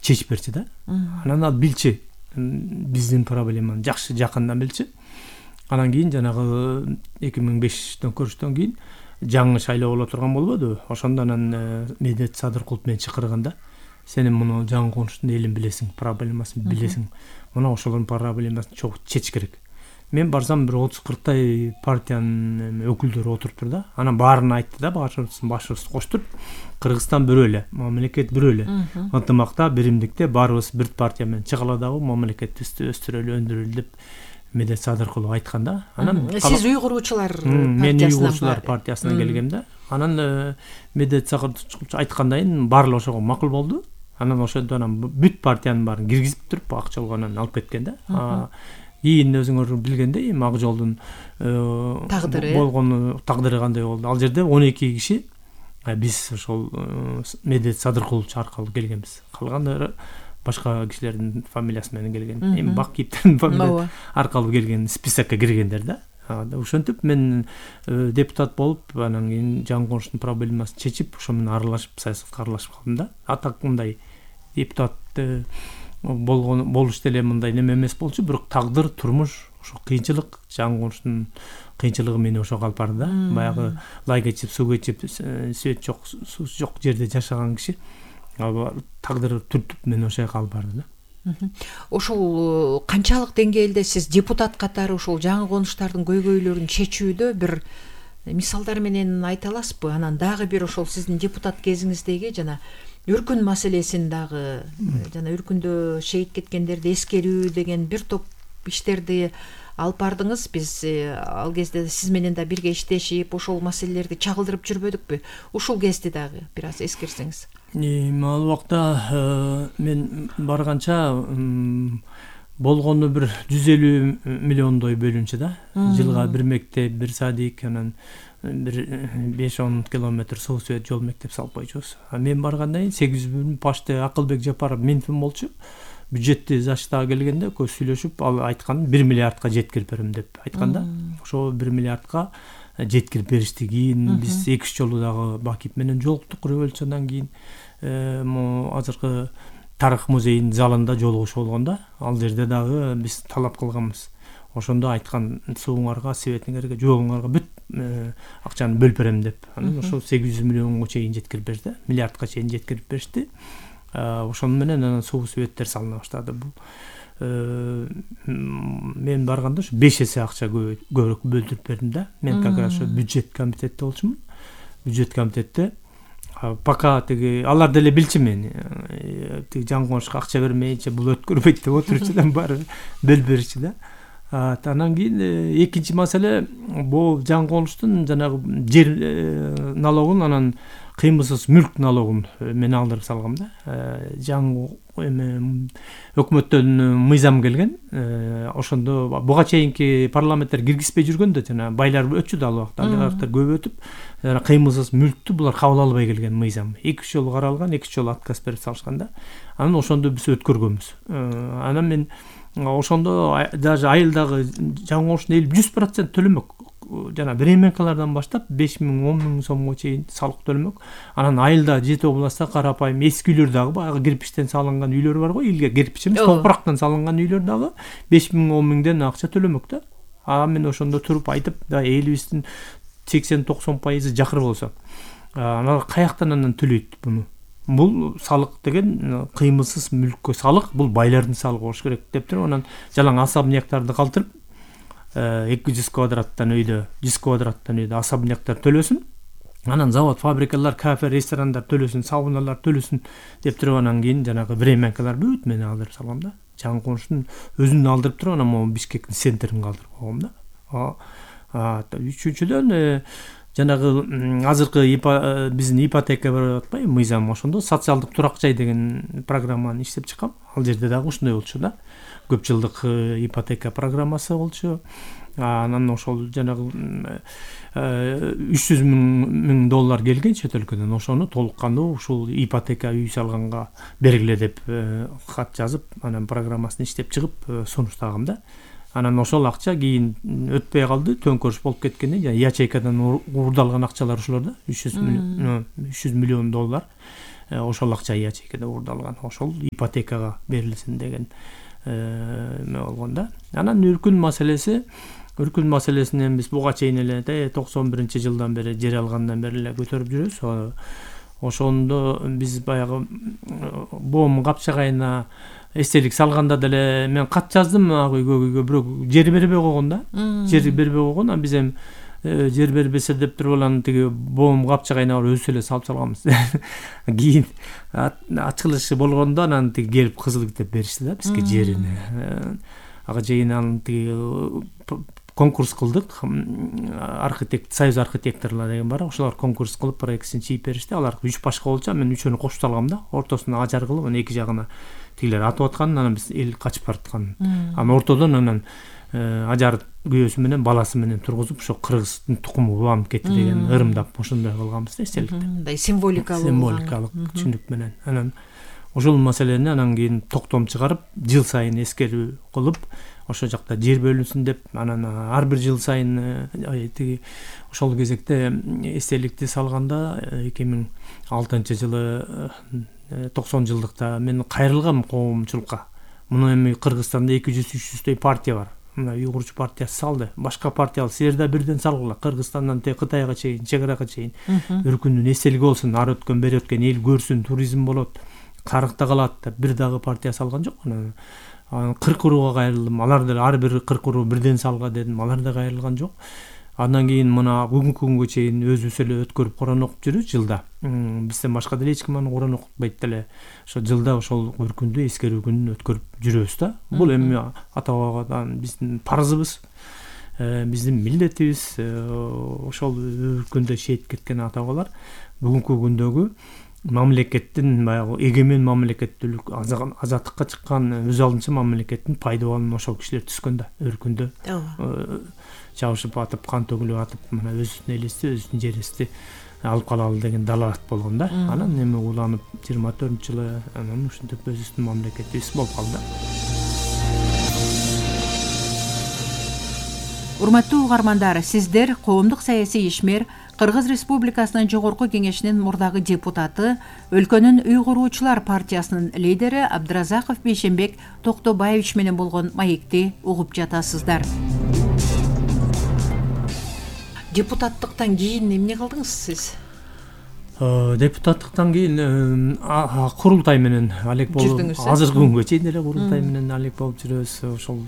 чечип берчи да. Анан ал билчи биздин проблеманы жакшы жакындан билчи. Анан кийин жанагы 2005 төңкөрүштөн кийин жаңы шайлоо боло турган болбоду. Ошондо анан Медет Садыркулов менен чакырганда сен муну жаңы конуштун элин билесиң, проблемасын билесиң. Мына ошолордун проблемасын чогуу чечиш керек. Мен барсам бир 30-40 партиянын өкүлдөрү отуруптур да. Анан баарын айтты да, башыбыз коштуруп, Кыргызстан бирөө эле, мамлекет бирөө эле. Ынтымакта, биримдикте баарыбыз бир партия менен чыгалы дагы мамлекетти өстүрөлү, өндүрөлү деп Медет Садыркулов айткан да. Анан сиз уйгурчулар партиясынан, мен уйгурчулар партиясынан келгем да. Анан Медет Садыркулов айткандан баары ошого макул болду. Анан ошондо бүт партиянын баарын киргизип туруп, акча алгандан алып кеткен да. Кийин өзүңөр билгендей, Ак жолдун болгону тагдыры кандай болду. Ал жерде 12 киши биз ошол Медет Садыркулов аркылуу келгенбиз. Калгандары башка кишилердин фамилиясы менен келген. Эми бак кийиптен фамилия аркылуу келген, списокко киргендер да. Ошентип мен депутат болуп, анан кийин жаңы конуштун проблемасын чечип, ошо менен аралашып, саясатка аралашып калдым да. Атак мындай депутат болуш деле мындай неме эмес болчу, бирок тагдыр, турмуш, ошо кыйынчылык, жаңы конуштун кыйынчылыгы мени ошого алып барды да. Баягы лай кечип, суу кечип, свет жок, суу жок жерде жашаган киши тагдыр түртүп мени ошол жака алып барды да. Ошол канчалык деңгээлде сиз депутат катары ушул жаңы конуштардын көйгөйлөрүн чечүүдө бир мисалдар менен айта аласызбы? Анан дагы бир ошол сиздин депутат кезиңиздеги жана Үркүн маселесин дагы, жана Үркүндө шейит кеткендерди эскерүү деген бир топ иштерди алып бардыңыз. Биз ал кезде сиз менен да бирге иштешип, ошол маселелерди чагылдырып жүрбөдүкпү? Ушул кезде дагы бир аз эскерсеңиз. Ал убакта мен барганча болгону бир 150 миллиондой бөлүнчү да. Жылга бир мектеп, бир садик, анан бир 5-10 километр суу свет жол мектеп салып койчубуз. Мен баргандан кийин 800 пашты Акылбек Жапаров минфин болчу. Бюджетти заштага келгенде көз сүйлөшүп, ал айткан 1 миллиардка жеткирип берем деп айтканда, ошо 1 миллиардка жеткирип беришти. Кийин биз 2-3 жолу дагы Бакип менен жолуктук революциядан кийин. Азыркы тарых музейинин залында жолугушуу болгондо, ал жерде дагы биз талап кылганбыз. Ошондо айткан сууңарга, светиңерге, жолуңарга бүт акчаны бөлүп берем деп. Анан ошо 800 миллионго чейин жеткирип берди, миллиардка чейин жеткирип беришти. Ошону менен анан суу светтер салына баштады. Бул мен барганда ушу 5 эсе акча көбүрөөк бөлдүрүп бердим да. Мен как раз бюджет комитетте болчумун. Бюджет комитетте пока тиги алар деле билчү мени. Тиги жаңы конушка акча бермейинче бул өткөрбөйт деп отурчудан баары бөлүп беришти да. Анан кийин экинчи маселе бул жаңы конуштун жанагы жер налогун, анан кыймылсыз мүлк налогун мен алдырып салгам да. Жаңы өкмөттөн мыйзам келген. Ошондо буга чейинки парламенттер киргизбей жүргөндө жана байлар өтчү да ал убакта, алар көп өтүп, кыймылсыз мүлктү булар кабыл албай келген мыйзам. 2 жолу каралган, 2 жолу отказ берип салышкан да. Анан ошондо биз өткөргөнбүз. Анан мен ошондо даже айылдагы жаңы конуштун эл 100% төлөмөк. Жана временкалардан баштап 5.000-10.000 сомго чейин салык төлөмөк. Анан айылда Жети областта карапайым эски үйлөр дагы баягы кирпичтен салынган үйлөр бар го, элге кирпич эмес, топурактан салынган үйлөр дагы 5.000-10.000ден акча төлөмөк да. Мен ошондо туруп айтып, да элибиздин 80-90% жакыр болсо, анан каяктан анан төлөйт буну? Бул салык деген кыймылсыз мүлккө салык, бул байлардын салыгы болуш керек деп туруп, анан жалаң особняктарды калтырып 200 квадраттан өйдө, 100 квадраттан өйдө особняктар төлөсүн. Анан завод, фабрикалар, кафе, ресторандар төлөсүн, сауналар төлөсүн деп туруп, анан кийин жанагы временкалар бүт мени алдырып салгам да. Жаңы конуштун өзүн алдырып туруп, анан могу Бишкектин центрин калтырып койгом да. Үчүнчүдөн жанагы азыркы биздин ипотека бар атпайбы, мыйзам, ошондо социалдык турак жай деген программаны иштеп чыккам. Ал жерде дагы ушундай болчу да. Көп жылдык ипотека программасы болчу. Анан ошол жанагы 300 миң доллар келген чет өлкөдөн. Ошону толук кандуу ушул ипотека үй салганга бергиле деп кат жазып, анан программасын иштеп чыгып сунуштагам да. Анан ошол акча кийин өтпөй калды, төңкөрүш болуп кеткенде, ячейкадан урдалган акчалар ушулар да, 300 миллион доллар. ошол акча ячейкеде уурдалган, ошол ипотекага берилсин деген болгон да. Анан үркүн маселесинен биз буга чейин эле 91-жылдан бери жер алгандан бери эле көтөрүп жүрөбүз. Ошондо биз баягы Боом Капчагайына эстелик салганда деле мен кат жаздым ак үйгө, бирок жер бербей койгон да. Жер бербей койгон, а биз эми жер бербесе деп туруп анан тиги Боом Капчагайына өзүбүз эле салып салганбыз. Кийин ачылышы болгондо анан тиги келип кызыл китеп беришти да бизге жерини. Ага чейин анан тиги конкурс кылдык. Союз архитекторлор деген бар. Ошолор конкурс кылып проектисин чийип беришти. Алар 3 башка болчу, мен 3-өнү кошуп салгам да. Ортосуна ажар кылып, анан эки жагына тигилер атып аткан, анан биз эл качып бараткан. Анан ортодон анан ажар күйөөсү менен баласы менен тургузуп, ошо кыргыздын тукуму уланып кетти деген ырымдап ошондой кылганбыз да эстеликте. Мындай символикалык түшүнүк менен. Анан ошол маселени анан кийин токтом чыгарып, жыл сайын эскерүү кылып, ошол жакта жер бөлүнсүн деп, анан ар бир жыл сайын тиги ошол кезекте эстеликти салганда 2006-жылы 90 жылдыкта мен кайрылгам коомчулукка. Мына эми Кыргызстанда 200-300 партия бар. Мына уйгурчу партиясы салды. Башка партиялар силер да бирден салгыла. Кыргызстандан Кытайга чейин, чек-арага чейин үркүндүн эстелиги болсун, ары өткөн, бери өткөн эл көрсүн, туризм болот, карыкта калат деп бир дагы партия салган жок. Анан 40 урууга кайрылдым. Алар деле ар бир 40 уруу бирден салга дедим. Алар да кайрылган жок. Андан кийин мына бүгүнкү күнгө чейин өзүбүз эле өткөрүп Куран окуп жүрүбүз жылда. Бизден башка деле эч ким аны Куран окутпайт деле. Ошо жылда ошол үркүндү эскерүү күнүн өткөрүп жүрөбүз да. Бул эми ата-бабадан биздин парзыбыз, биздин милдетибиз. Ошол үркүндө шейит кеткен ата-бабалар бүгүнкү күндөгү мамлекеттин баягы эгемен мамлекеттүүлүк, азаттыкка чыккан өз алдынча мамлекеттин пайдабалын ошол кишилер түскөн да. Өркүндө чабышып атып, кан төгүлүп атып, мына өзүнүн элести, өзүнүн жерести алып калалы деген далалат болгон да. Анан эми уланып 24-жылы анан ушинтип өзүбүздүн мамлекетибиз болуп калды. Урматтуу угармандар, сиздер коомдук саясий ишмер, Кыргыз Республикасынын Жогорку Кеңешинин мурдагы депутаты, өлкөнүн үй куруучулар партиясынын лидери Абдыразаков Бейшенбек Токтобаевич менен болгон маекти угуп жатасыздар. Депутаттыктан кийин эмне кылдыңыз сиз? Депутаттыктан кийин курултай менен алек болуп, азыркы күнгө чейин эле курултай менен алек болуп жүрөбүз. Ошол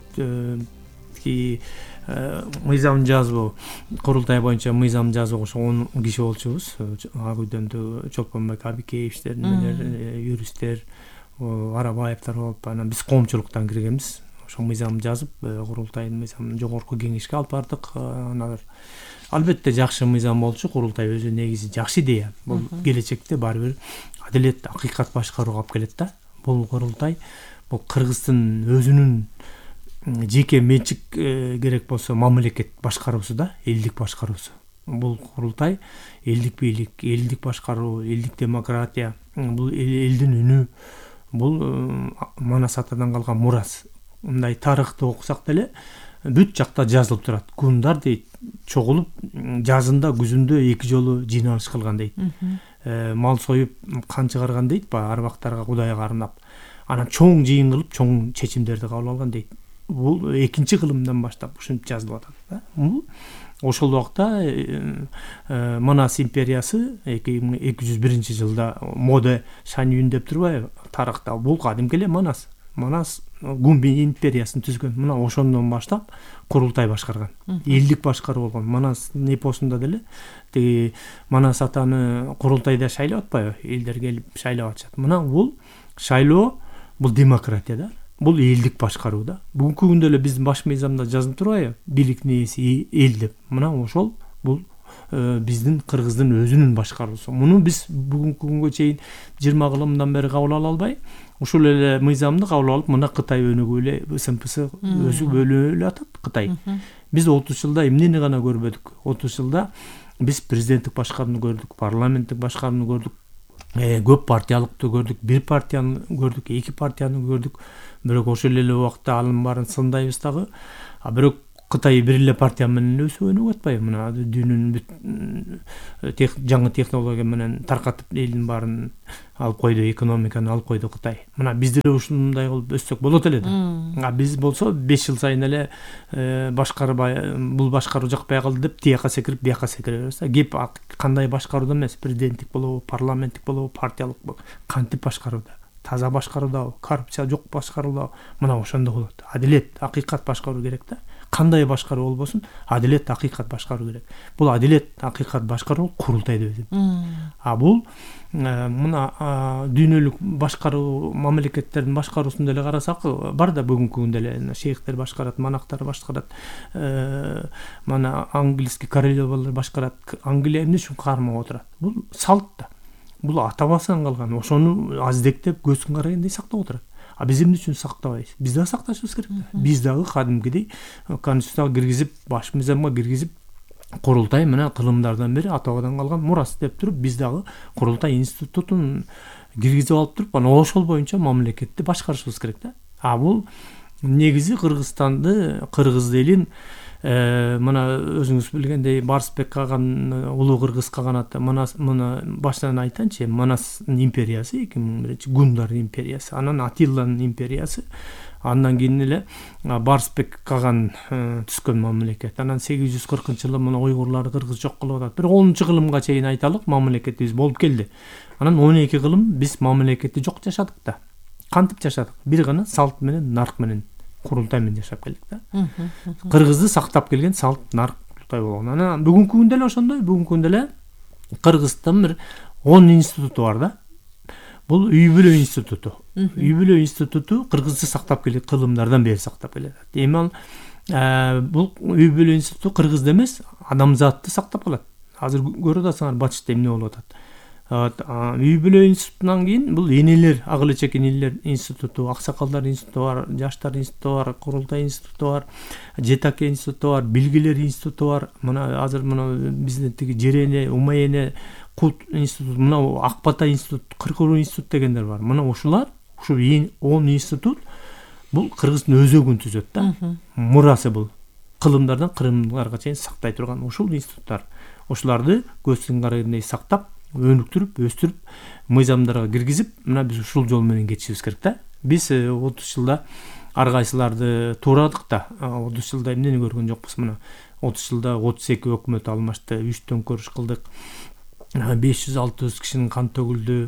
мыйзам жазуу, курултай боюнча мыйзам жазуу ошо 10 киши болчубуз. Ак үйдөн Чолпонбек Абикеевичтер менен юристтер, Арабаевтер болуп, анан биз коомчулуктан киргенбиз. Ошо мыйзам жазып, курултайдын мыйзамын жогорку кеңешке алып бардык. Албетте жакшы мыйзам болчу, курултай өзү негизи жакшы идея. Бул келечекте баары бир адилет, акыйкат башкарууга алып келет да. Бул курултай, бул Кыргыздын өзүнүн жеке менчик керек болсо мамлекет башкаруусу да, элдик башкаруусу. Бул курултай элдик бийлик, элдик башкаруу, элдик демократия, бул элдин үнү, бул Манас атадан калган мурас. Мындай тарыхты окусак деле бүт жакта жазылып турат. Кундар дейт, чогулуп жазында күзүндө 2 жолу жыйналыш кылган дейт. Мал союп, кан чыгарган дейт, арбактарга Кудайга арнап. Анан чоң жыйын кылып, чоң чечимдерди кабыл алган дейт. Бул 2-чи кылымдан баштап ушинтип жазылып атат да. Ошол убакта Манас империясы 2201-жылда Моде Шаньюн деп турбайбы тарыхта. Бул кадимки эле Манас Гумби империясын түзгөн. Мына ошондон баштап курултай башкарган. Элдик башкаруу болгон. Манас эпосунда деле тиги Манас атаны курултайда шайлап атпайбы? Элдер келип шайлап атышат. Мына бул шайлоо, бул демократия да. Бул элдик башкаруу да. Бүгүнкү күндө эле биздин баш мыйзамда жазылып турбайбы? Бийликтин ээси эл деп. Мына ошол бул биздин Кыргыздын өзүнүн башкаруусу. Муну биз бүгүнкү күнгө чейин 20 кылымдан бери кабыл ала албай, ушул эле мыйзамды кабыл алып, мына Кытай өнүгүп эле СМПсы өзү бөлүп эле атат Кытай. Биз 30 жылда эмнени гана көрбөдүк. 30 жылда биз президенттик башкарууну көрдүк, парламенттик башкарууну көрдүк, көп партиялыкты көрдүк, бир партияны көрдүк, 2 партияны көрдүк. Бирок ошол эле убакта анын баарын сындайбыз дагы. Бирок Кытай бир эле партия менен өсүп өнүгүп атпайбы? Мына дүйнөнүн жаңы технология менен таркатып элдин баарын алып койду, экономиканы алып койду Кытай. Мына биз деле ушундай кылып өссөк болот эле да. Биз болсо 5 жыл сайын эле бул башкаруу жакпай калды деп тияка секирип, бияка секире беребиз да. Кеп кандай башкарууда эмес, президенттик болобу, парламенттик болобу, партиялык болобу, кантип башкарууда? Таза башкарууда, коррупция жок башкарууда. Мына ошондо болот. Адилет, акыйкат башкаруу керек да. Кандай башкаруу болбосун, адилет, акыйкат башкаруу керек. Бул адилет, акыйкат башкаруу курултайда өтөт. Бул мына дүйнөлүк башкаруу мамлекеттердин башкаруусун деле карасак, бар да бүгүнкү күндө эле шейхтер башкарат, монахтар башкарат, мана английский королевалар башкарат. Англия эмне үчүн кармап отурат? Бул салт да. Бул ата бабасынан калган. Ошону аздектеп көзүн карагандай сактап отурат. Биз эмне үчүн сактабайбыз? Биз да сакташыбыз керек да. Биз дагы кадимкидей конституцияга киргизип, баш мыйзамга киргизип, курултай мына кылымдардан бери ата бабадан калган мурас деп туруп, биз дагы курултай институтун киргизип алып туруп, анан ошол боюнча мамлекетти башкарышыбыз керек да. Бул негизи Кыргызстанды, кыргыз элин мына өзүңүз билгендей Барсбек каган, улуу кыргыз каганаты, мына баштан айтайынчы, Манас империясы 2001, Гундар империясы, анан Атилланын империясы, андан кийин эле Барсбек каган түскөн мамлекет. Анан 840-жылы мына уйгурлар кыргыз жок кылып атат. Бир 10-чу кылымга чейин айталык мамлекетибиз болуп келди. Анан 12 кылым биз мамлекетти жок жашадык да. Кантип жашадык? Бир гана салт менен, нарк менен, курултай менен жашап келдик да. Кыргызды сактап келген салт, нарк, курултай болгон. Анан бүгүнкү күндө эле ошондой, бүгүнкү күндө эле Кыргызстан бир 10 институту бар да. Бул үй бүлө институту. Үй бүлө институту Кыргызды сактап келет, кылымдардан бери сактап келет. Эми бул үй бүлө институту Кыргызды эмес, адамзатты сактап калат. Азыр көрүп атасыңар Батышта эмне болуп атат. Үй бүлө институтунан кийин бул энелер, ак эле чекин энелер институту, аксакалдар институту бар, жаштар институту бар, курултай институту бар, жетаке институту бар, билгилер институту бар. Мына азыр мына биздин тиги Жерене, Умайене, Кут институт, мына Акбата институт, Кыркыруу институт дегендер бар. Мына ушулар, ушу 10 институт бул Кыргыздын өзөгүн түзөт да. Мурасы бул. Кылымдардан кырымдарга чейин сактай турган ушул институттар. Ушуларды көздүн карагандай сактап, өнүктүрүп, өстүрүп, мыйзамдарга киргизип, мына биз ушул жол менен кетишибиз керек да. Биз 30 жылда ар кайсыларды туурадык да. 30 жылда эмнени көргөн жокпуз? Мына 30 жылда 32 өкмөт алмашты, 3 төңкөрүш кылдык. 500-600 кишинин кан төгүлдү,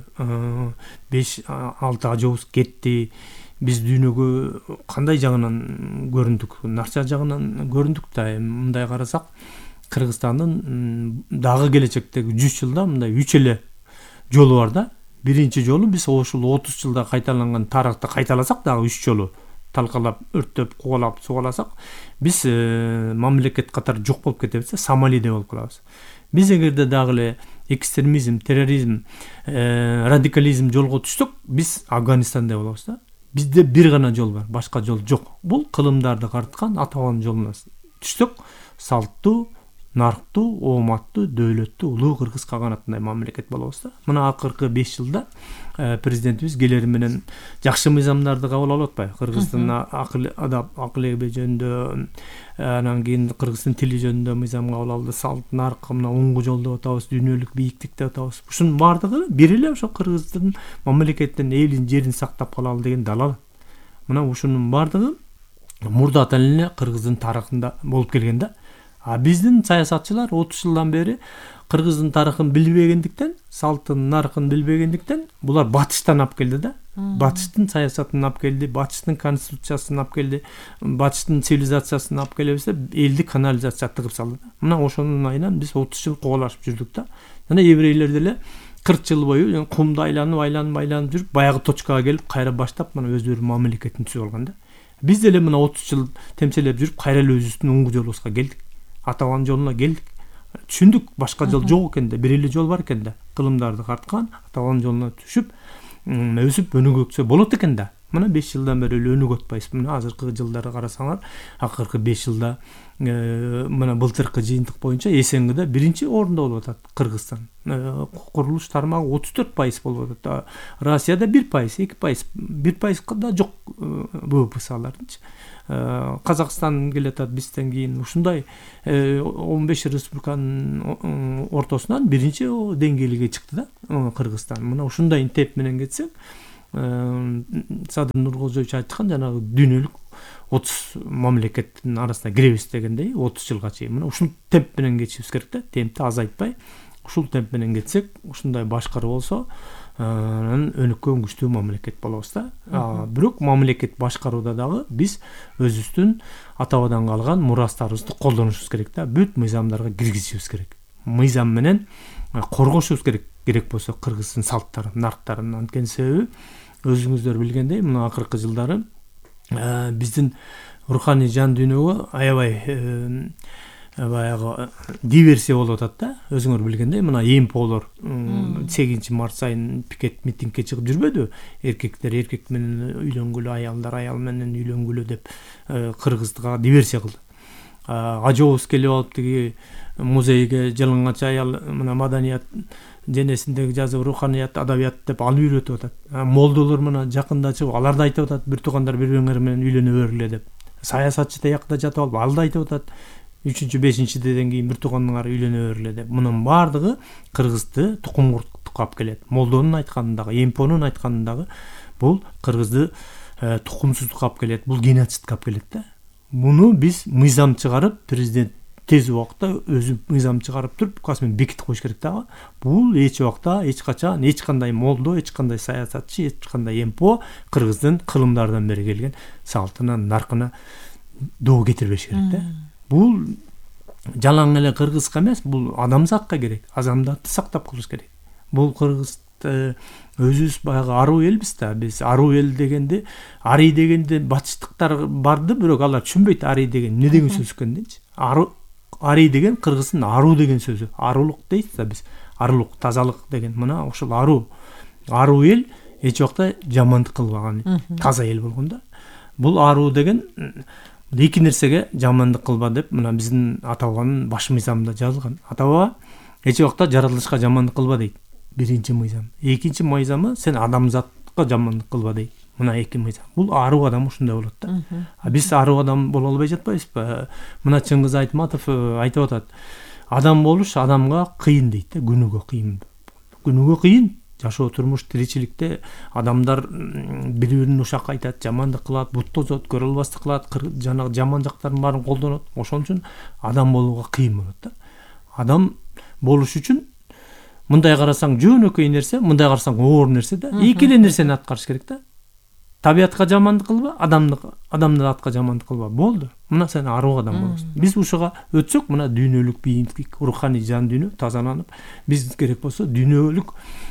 5-6 ажообуз кетти. Биз дүйнөгө кандай жагынан көрүндүк? Нарса жагынан көрүндүк да. Мындай карасак, Кыргызстандын дагы келечектеги 100 жылда мындай 3 эле жолу бар да. Биринчи жолу биз ошол 30 жылда кайталанган тарыхты кайталасак дагы 3 жолу талкалап, өрттөп, кугалап, сугаласак, биз мамлекет катары жок болуп кетебиз, Сомалиде болуп калабыз. Биз эгерде дагы эле экстремизм, терроризм, радикализм жолго түшсөк, биз Афганистанда болобуз да. Бизде бир гана жол бар, башка жол жок. Бул кылымдарды карткан ата бабанын жолуна түшсөк, салттуу, нарктуу, ооматтуу, дөөлөттүү, улуу кыргыз каганатындай мамлекет болобуз да. Мына акыркы 5 жылда президентибиз келери менен жакшы мыйзамдарды кабыл алып атпайбы? Кыргыздын акыл эби жөнүндө, анан кийин кыргыздын тили жөнүндө мыйзам кабыл алды, салт, нарк, мына оңгу жол деп атабыз, дүйнөлүк бийлик деп атабыз. Ушунун баардыгы бир эле ошо кыргыздын мамлекеттин, элин, жерин сактап калалы деген далал. Мына ушунун баардыгы мурдатан эле кыргыздын тарыхында болуп келген да. Биздин саясатчылар 30 жылдан бери кыргыздын тарыхын билбегендиктен, салтын, наркын билбегендиктен, булар батыштан алып келди да. Батыштын саясатын алып келди, батыштын конституциясын алып келди, батыштын цивилизациясын алып келебиз деп элди канализация тыгып салды да. Мына ошонун айынан биз 30 жыл кубалашып жүрдүк да. Жана еврейлер деле 40 жыл бою кумду айланып жүрүп, баягы точкага келип, кайра баштап, мына өздөрү мамлекетин түзүп алган да. Биз деле мына 30 жыл темселеп жүрүп, кайра эле өзүбүздүн оңгу жолубузга келдик. Ата бабанын жолуна келдик. Түшүндүк, башка жол жок экен да, бир эле жол бар экен да. Кылымдарды карткан, ата бабанын жолуна түшүп, өсүп өнүгөксө болот экен да. Мына 5 жылдан бери эле өнүгүп атпайбыз. Мына азыркы жылдарды карасаңар, акыркы 5 жылда мына былтыркы жыйынтык боюнча СНГда 1-орунда болуп атат Кыргызстан. Курулуш тармагы 34% болуп атат. Россияда 1%, 2%, 1% да жок ВВП алардынчы. Казакстан келатат бизден кийин. Ушундай 15 республиканын ортосунан 1-деңгээлге чыкты да Кыргызстан. Мына ушундай темп менен кетсек, Садыр Нуркожоевич айткан жанагы дүйнөлүк 30 мамлекеттин арасына киребиз дегендей 30 жылга чейин. Мына ушул темп менен кетишибиз керек да, темпти азайтпай. Ушул темп менен кетсек, ушундай башкаруу болсо, өнүккөн күчтүү мамлекет болобуз да. Бирок мамлекет башкарууда дагы биз өзүбүздүн ата-бабадан калган мурастарыбызды колдонушубуз керек да. Бүт мыйзамдарга киргизишибиз керек. Мыйзам менен коргошубуз керек болсо кыргыздын салттарын, нарктарын. Анткени себеби өзүңүздөр билгендей, мына акыркы жылдары биздин руханий жан дүйнөгө аябай баягы диверсия болуп атат да. Өзүңөр билгендей, мына ЭМПОлор 8-март сайын пикет митингге чыгып жүрбөдү? Эркектер эркек менен үйлөнгүлө, аялдар аял менен үйлөнгүлө деп кыргызга диверсия кылды. Ажообуз келип алып тиги музейге жалаңач аял мына маданият денесиндеги жазып руханият, адабият деп алып үйрөтүп атат. Молдолор мына жакында чыгып алар да айтып атат, бир туугандар бири-бириңер менен үйлөнө бергиле деп. Саясатчы таякта жатып алып ал да айтып атат. 3-5-ден кийин бир туугандыңар үйлөнө бергиле деп. Мунун бардыгы кыргызды тукумуртукка алып келет. Молдонун айтканындагы, ЭМПОнун айтканындагы бул кыргызды тукумсуздукка алып келет, бул геноцидке алып келет да. Муну биз мыйзам чыгарып, президент тез убакытта өзү мыйзам чыгарып туруп, касмен бекитип коюш керек да. Бул эч убакта, эч качан, эч кандай молдо, эч кандай саясатчы, эч кандай ЭМПО кыргыздын кылымдардан бери келген салтына, наркына доо кетирбеш керек да. Бул жалаң эле кыргызга эмес, бул адамзатка керек. Адамзатты сактап калыш керек. Бул кыргыз өзүбүз баягы аруу элбиз да. Биз аруу эл дегенде, ари дегенде батыштыктар барды, бирок алар түшүнбөйт ари деген эмне деген сөз экендичи. Ари деген кыргыздын аруу деген сөзү. Арулук дейт да биз. Арулук, тазалык деген. Мына ошол аруу эл эч убакта жамандык кылбаган, таза эл болгон да. Бул аруу деген эки нерсеге жамандык кылба деп мына биздин ата-бабанын баш мыйзамында жазылган. Ата-баба эч убакта жаратылышка жамандык кылба дейт. Биринчи мыйзам. Экинчи мыйзамы сен адамзатка жамандык кылба дейт. Мына эки мыйзам. Бул аруу адам ушундай болот да. Биз аруу адам боло албай жатпайбызбы? Мына Чыңгыз Айтматов айтып атат. Адам болуш адамга кыйын дейт да, күнүгө кыйын. Күнүгө кыйын. Жашоо турмуш тиричиликте адамдар бири-бирин ушак айтат, жамандык кылат, бут тозот, көрө албастык кылат, жанагы жаман жактарын баарын колдонот. Ошон үчүн адам болууга кыйын болот да. Адам болуш үчүн мындай карасаң жөнөкөй нерсе, мындай карасаң оор нерсе да. Эки эле нерсени аткарыш керек да. Табиятка жамандык кылба, адамдын атка жамандык кылба. Болду. Мына сен аруу адам болосуң. Биз ушуга өтсөк, мына дүйнөлүк бийиндик, руханий жан дүйнө тазаланып, биз керек болсо дүйнөлүк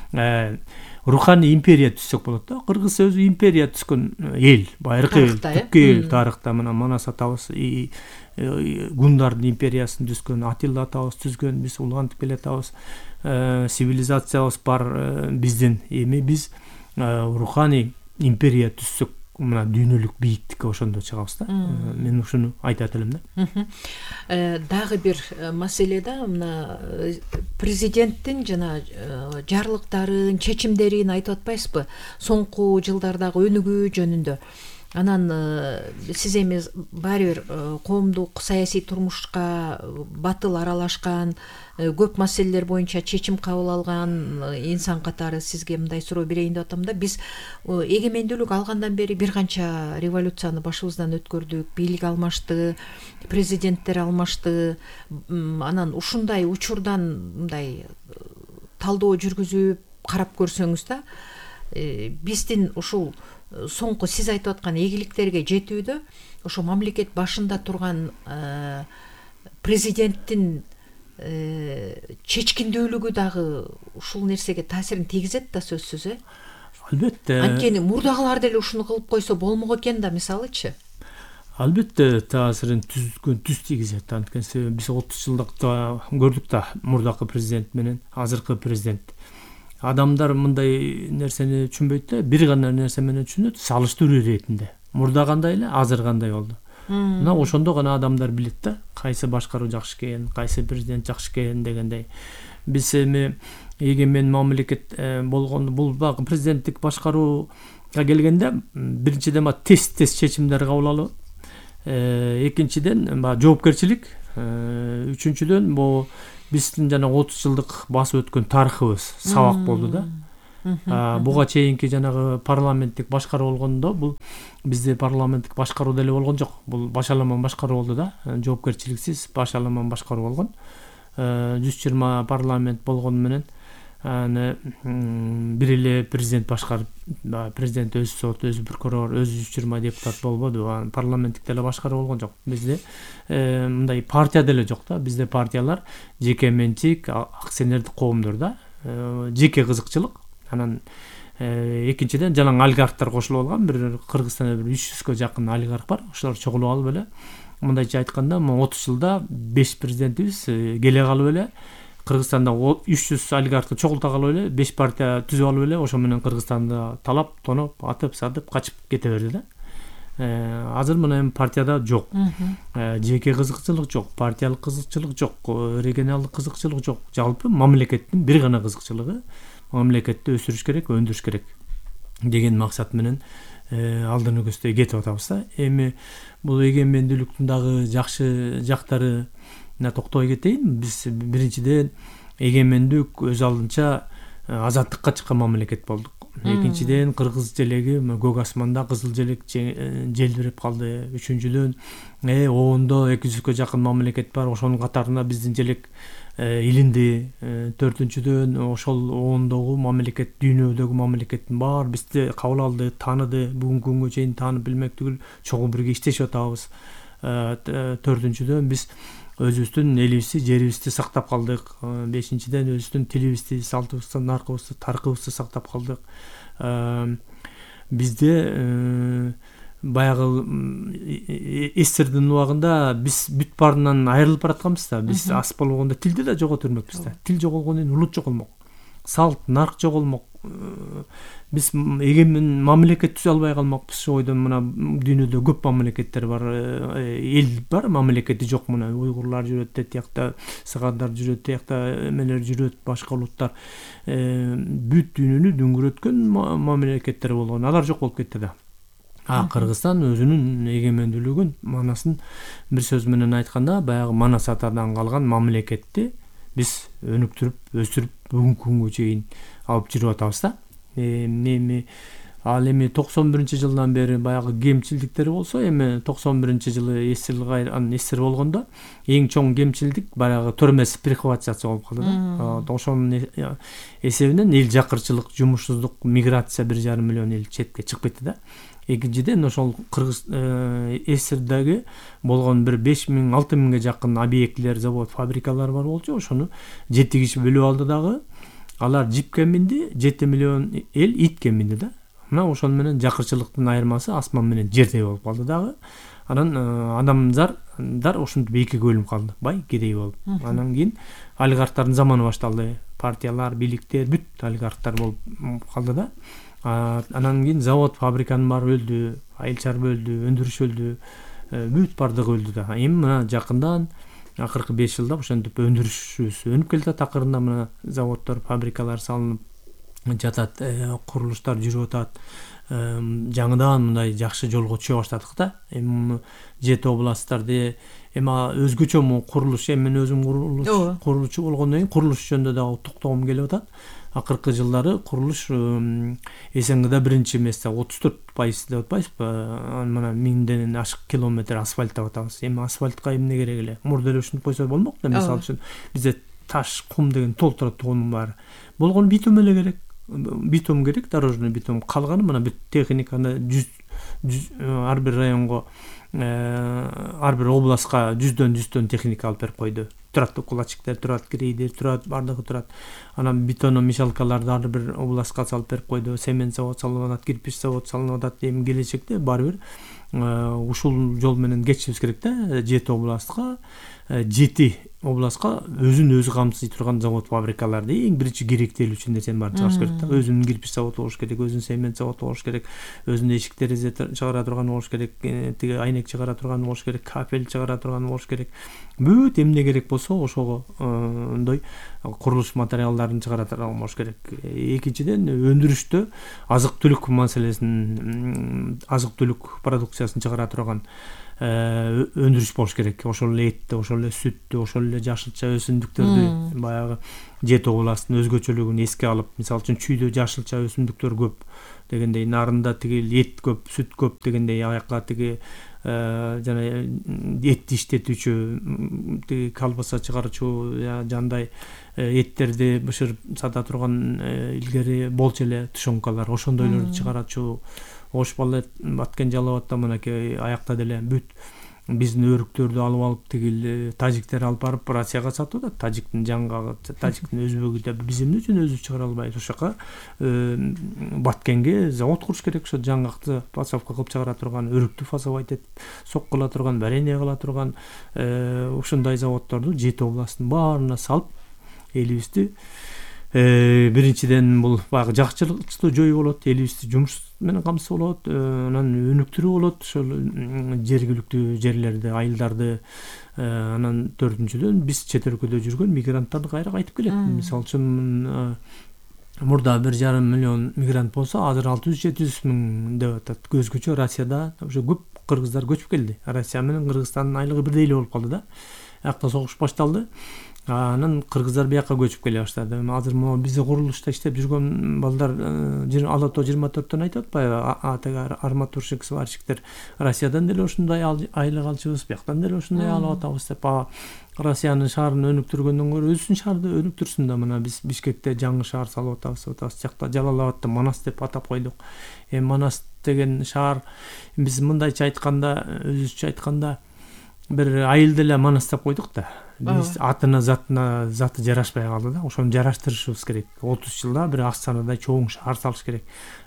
руханий империя түзсөк болот да. Кыргыз өзү империя түзгөн эл, байыркы эл, түпкү эл тарыхта мына Манас атабыз гундардын империясын түзгөн, Атилла атабыз түзгөн, биз улантып келатабыз. Цивилизациябыз бар биздин. Эми биз руханий империя түзсөк, мына дүйнөлүк бийиктикке ошондо чыгабыз да. Мен ушуну айтат элем да. Дагы бир маселе да, мына президенттин жана жарлыктарын, чечимдерин айтып атпайсызбы? Соңку жылдардагы өнүгүү жөнүндө. Анан сиз эми баары бир коомдук саясий турмушка батыл аралашкан, көп маселелер боюнча чечим кабыл алган инсан катары сизге мындай суроо берейин деп атам да. Биз эгемендүүлүк алгандан бери бир канча революцияны башыбыздан өткөрдүк, бийлик алмашты, президенттер алмашты. Анан ушундай учурдан мындай талдоо жүргүзүп карап көрсөңүз да, биздин ушул соңку сиз айтып аткан ийгиликтерге жетүүдө ошо мамлекет башында турган президенттин чечкиндүүлүгү дагы ушул нерсеге таасирин тийгизет да, сөзсүз. Албетте. Анткени мурдагылар деле ушуну кылып койсо болмок экен да, мисалычы. Албетте таасирин түз тийгизет. Анткени биз 30 жылдыкта көрдүк да, мурдакы президент менен азыркы президент. адамдар мындай нерсени түшүнбөйт да, бир гана нерсе менен түшүнөт, салыштыруу иретинде. Мурда кандай эле, азыр кандай болду. Мына ошондо гана адамдар билет да, кайсы башкаруу жакшы экен, кайсы президент жакшы экен дегендей. Биз эми эгемен мамлекет болгондо бул президенттик башкарууга келгенде биринчиден тест чечимдер кабыл алып, экинчиден жоопкерчилик, үчүнчүдөн бул биздин жана 30 жылдык басып өткөн тарыхыбыз сабак болду да. Буга чейинки жанагы парламенттик башкаруу болгондо бул бизде парламенттик башкаруу деле болгон жок. Бул башаламан башкаруу болду да, жоопкерчиликсиз башаламан башкаруу болгон. 120 парламент болгону менен аны бир эле президент башкарып, президент өз сот, өз прокурор, өз 120 депутат болбоду. Парламенттик деле башкаруу болгон жок. Бизде мындай партия деле жок да. Бизде партиялар жеке менчик, акционердик коомдор да. Жеке кызыкчылык. Анан экинчиден жалаң олигархтар кошулуп алган. Бир Кыргызстанда 300гө жакын олигарх бар. Ошолор чогулуп алып эле, мындайча айтканда, 30 жылда 5 президентибиз келе калып эле Кыргызстанда 300 олигархты чогулта калып эле, 5 партия түзүп алып эле, ошо менен Кыргызстанда талап, тоноп, атып, сатып, качып кете берди да. Азыр мына эми партияда жок. Жеке кызыкчылык жок, партиялык кызыкчылык жок, регионалдык кызыкчылык жок. Жалпы мамлекеттин бир гана кызыкчылыгы мамлекетти өсүрүш керек, өндүрүш керек деген максат менен алдыны көздөй кетип атабыз да. Эми бул эгемендүүлүктүн дагы жакшы жактары токтой кетейин. Биз биринчиден эгемендүүлүк өз алдынча азаттыкка чыккан мамлекет болдук. Экинчиден кыргыз желеги көк асманда кызыл желек желбиреп калды. Үчүнчүдөн обондо 200гө жакын мамлекет бар, ошонун катарында биздин желек илинди. Төртүнчүдөн ошол обондогу мамлекет, дүйнөдөгү мамлекеттин баары бизди кабыл алды, тааныды. Бүгүнкү күнгө чейин таанып билмек түгүл, чогуу бирге иштешип атабыз. Төртүнчүдөн биз өзүбүздүн элибизди, жерибизди сактап калдык. Бешинчиден өзүбүздүн тилибизди, салтыбызды, наркыбызды, тарыхыбызды сактап калдык. Бизде баягы эстердин убагында биз бүт баарынан айрылып баратканбыз да. Биз ас болгондо тилди да жоготурмакпыз да. Тил жоголгондон кийин улут жоголмок. Салт, нарк жоголмок. Биз эгемен мамлекет түзө албай калмакпыз. Ошол ойдон мына дүйнөдө көп мамлекеттер бар, эл бар, мамлекети жок. Мына уйгурлар жүрөт, тиякта сыгандар жүрөт, тиякта эмелер жүрөт, башка улуттар. Бүт дүйнөнү дүңгүрөткөн мамлекеттер болгон. Алар жок болуп кетти да. Кыргызстан өзүнүн эгемендүүлүгүн, манасын бир сөз менен айтканда, баягы Манас атадан калган мамлекетти биз өнүктүрүп, өстүрүп, бүгүнкү күнгө чейин алып жүрүп атабыз да. Ал эми 91-жылдан бери баягы кемчилдиктери болсо, эми 91-жылы эсир болгондо эң чоң кемчилдик баягы төрмөс прихватизация болуп калды да. Ошонун эсебинен эл жакырчылык, жумушсуздук, миграция 1,5 миллион эл четке чыгып кетти да. Экинчиден ошол Кыргыз эсирдеги болгон бир 5000-6000ге жакын объектилер, завод, фабрикалар бар болчу. Ошону 7 киши бөлүп алды дагы. Алар жипке минди, 7 миллион эл итке минди да. Мына ошол менен жакырчылыктын айырмасы асман менен жердей болуп калды дагы. Анан адамдар ошентип экиге бөлүнүп калды, бай, кедей болуп. Анан кийин олигархтардын заманы башталды. Партиялар, бийликтер бүт олигархтар болуп калды да. Анан кийин завод, фабриканын баары өлдү, айыл-чарбы өлдү, өндүрүш өлдү, бүт бардыгы өлдү да. Эми мына жакындан акыркы 5 жылда ошентип өндүрүшүбүз өнүп келатат. Акырында мына заводдор, фабрикалар салынып жатат, курулуштар жүрүп атат. Жаңыдан мындай жакшы жолго түшө баштадык да. Эми 7 областтарда эми өзгөчө курулуш, мен өзүм курулуучу болгондон кийин курулуш жөнүндө дагы токтогум келип атат. Акыркы жылдары курулуш СНГда биринчи эместе 34% деп атпайсызбы? Мына 1000ден ашык километр асфальт деп атабыз. Эми асфальтка эмне керек эле? Мурда эле ушинтип койсо болмок да. Мисалы үчүн бизде таш, кум деген толтура тугунун баары. Болгону битум эле керек. Битум керек, дорожный битум. Калганы мына бүт техниканы ар бир районго, ар бир областка 100дөн техника алып берип койду. турат, укладчиктер турат, грейдер турат, бардыгы турат. Анан бетонный мешалкаларды ар бир областка салып берип койду. Цемент завод салынып атат, кирпич завод салынып атат. Эми келечекте баары бир ушул жол менен кетишибиз керек да. 7 областка, 7 областка өзүн өзү камсыз турган завод, фабрикаларды эң биринчи керектелүүчү нерсени баарын чыгарыш керек да. Өзүнүн кирпич заводу болуш керек, өзүнүн цемент заводу болуш керек, өзүнүн эшик терезе чыгара турган болуш керек, тиги айнек чыгара турган болуш керек, капель чыгара турган болуш керек. Бүт эмне керек болсо ошого мындай курулуш материалдарын чыгара турган болуш керек. Экинчиден, өндүрүштө азык түлүк маселесин, азык түлүк продукциясын чыгара турган өндүрүш болуш керек. Ошол эле этти, ошол эле сүттү, ошол эле жашылча өсүмдүктөрдү, баягы 7 областтын өзгөчөлүгүн эске алып, мисалы үчүн Чүйдө жашылча өсүмдүктөр көп дегендей, Нарында тиги эт көп, сүт көп дегендей, аякка тиги жана этти иштетүүчү, тиги колбаса чыгаруучу, жандай эттерди бышырып сата турган илгери болчу эле тушенкалар, ошондойлорду чыгаруучу. Ош балет баткен жалабатта мынакей аякта деле бүт биздин өрүктөрдү алып тигил тажиктер алып барып Россияга сатып атат. Тажиктин жаңгагы, тажиктин өзбөгү да биз эмне үчүн өзүбүз чыгара албайбыз? Ошака Баткенге завод куруш керек, ошо жаңгакты поставка кылып чыгара турган, өрүктү фасовать этип сок кыла турган, варенье кыла турган ушундай заводдорду 7 областтын баарына салып элибизди биринчиден бул баягы жакчылыктуу жоюу болот, элибизди жумуш менен камсыз болот, анан өнүктүрүү болот, ошол жергиликтүү жерлерди, айылдарды. Анан төртүнчүдөн биз чет өлкөдө жүргөн мигранттарды кайра кайтып келет. Мисалы үчүн мурда 1,5 миллион мигрант болсо, азыр 600-700 миң деп атат. Өзгөчө Россияда ошо көп кыргыздар көчүп келди. Россия менен Кыргызстандын айлыгы бирдей эле болуп калды да. Акта согуш башталды. Анан кыргыздар бияка көчүп келе баштады. Азыр могу бизде курулушта иштеп жүргөн балдар Ала Тоо 24-төн айтып атпайбы? Арматурщик, сварщиктер Россиядан деле ушундай айлык алчубыз, бияктан деле ушундай алып атабыз деп. Россиянын шаарын өнүктүргөндөн көрө өзүнүн шаарды өнүктүрсүн да. Мына биз Бишкекте жаңы шаар салып атабыз. Жакта Жалал-Абадты Манас деп атап койдук. Манас деген шаар биз мындайча айтканда, өзүбүзчө айтканда бир айыл деле Манас деп койдук да. Биз атына заты жарашпай калды да. Ошону жараштырышыбыз керек. 30 жылда бир Астанадай чоң шаар салыш керек.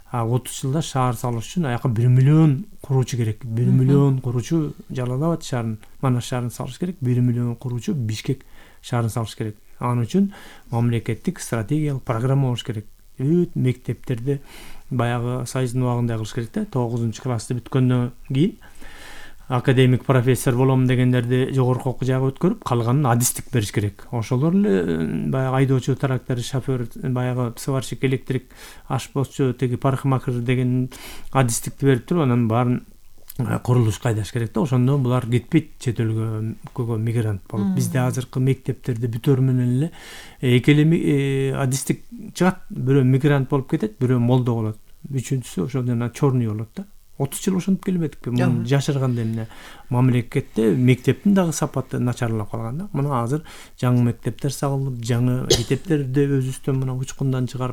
30 жылда шаар салыш үчүн аяка 1 миллион куруучу керек. 1 миллион куруучу Жалал-Абад шаарын, Манас шаарын салыш керек. 1 миллион куруучу Бишкек шаарын салыш керек. Анын үчүн мамлекеттик стратегиялык программа болуш керек. Бүт мектептерди баягы Союздун убагында кылыш керек да. 9-классты бүткөндөн кийин академик профессор болом дегендерди жогорку окуу жайга өткөрүп, калганын адистик бериш керек. Ошолор эле баягы айдоочу, трактор шофер, баягы сварщик, электрик, ашпозчу, теги парикмахер деген адистикти берип туруп, анан баарын курулушка айдаш керек да. Ошондо булар кетпейт чет өлкөгө мигрант болуп. Бизде азыркы мектептерди бүтөр менен эле эки эле адистик чыгат. Бирөө мигрант болуп кетет, бирөө молдо болот. Үчүнчүсү ошо жана чорный болот да. 30 жыл ошентип келбедикпи? Муну жашырганда эмне? Мамлекетте мектептин дагы сапаты начарлап калган да. Мына азыр жаңы мектептер салынып, жаңы мектептерди өзүбүздөн мына учкундан чыгарып,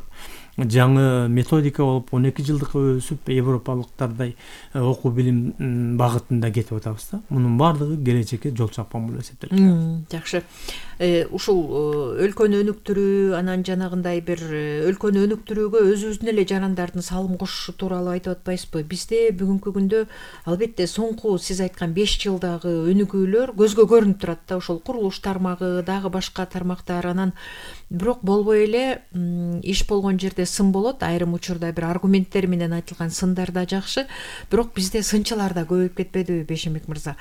жаңы методика болуп, 12 жылдыкка өсүп, европалыктардай окуу билим багытында кетип атабыз да. Мунун баардыгы келечекке жол чапкан болуп эсептелет. Жакшы. Ушул өлкөнү өнүктүрүү, анан жанагындай бир өлкөнү өнүктүрүүгө өзүбүздүн эле жарандардын салым кошушу тууралуу айтып атпайсызбы? Бизде бүгүнкү күндө албетте соңку сиз айткан 5 жылдагы өнүгүүлөр көзгө көрүнүп турат да. Ошол курулуш тармагы, дагы башка тармактар, анан бирок болбой эле иш болгон жерде сын болот. Айрым учурда бир аргументтер менен айтылган сындар да жакшы, бирок бизде сынчылар да көбөйүп кетпедиби, Бейшембек мырза?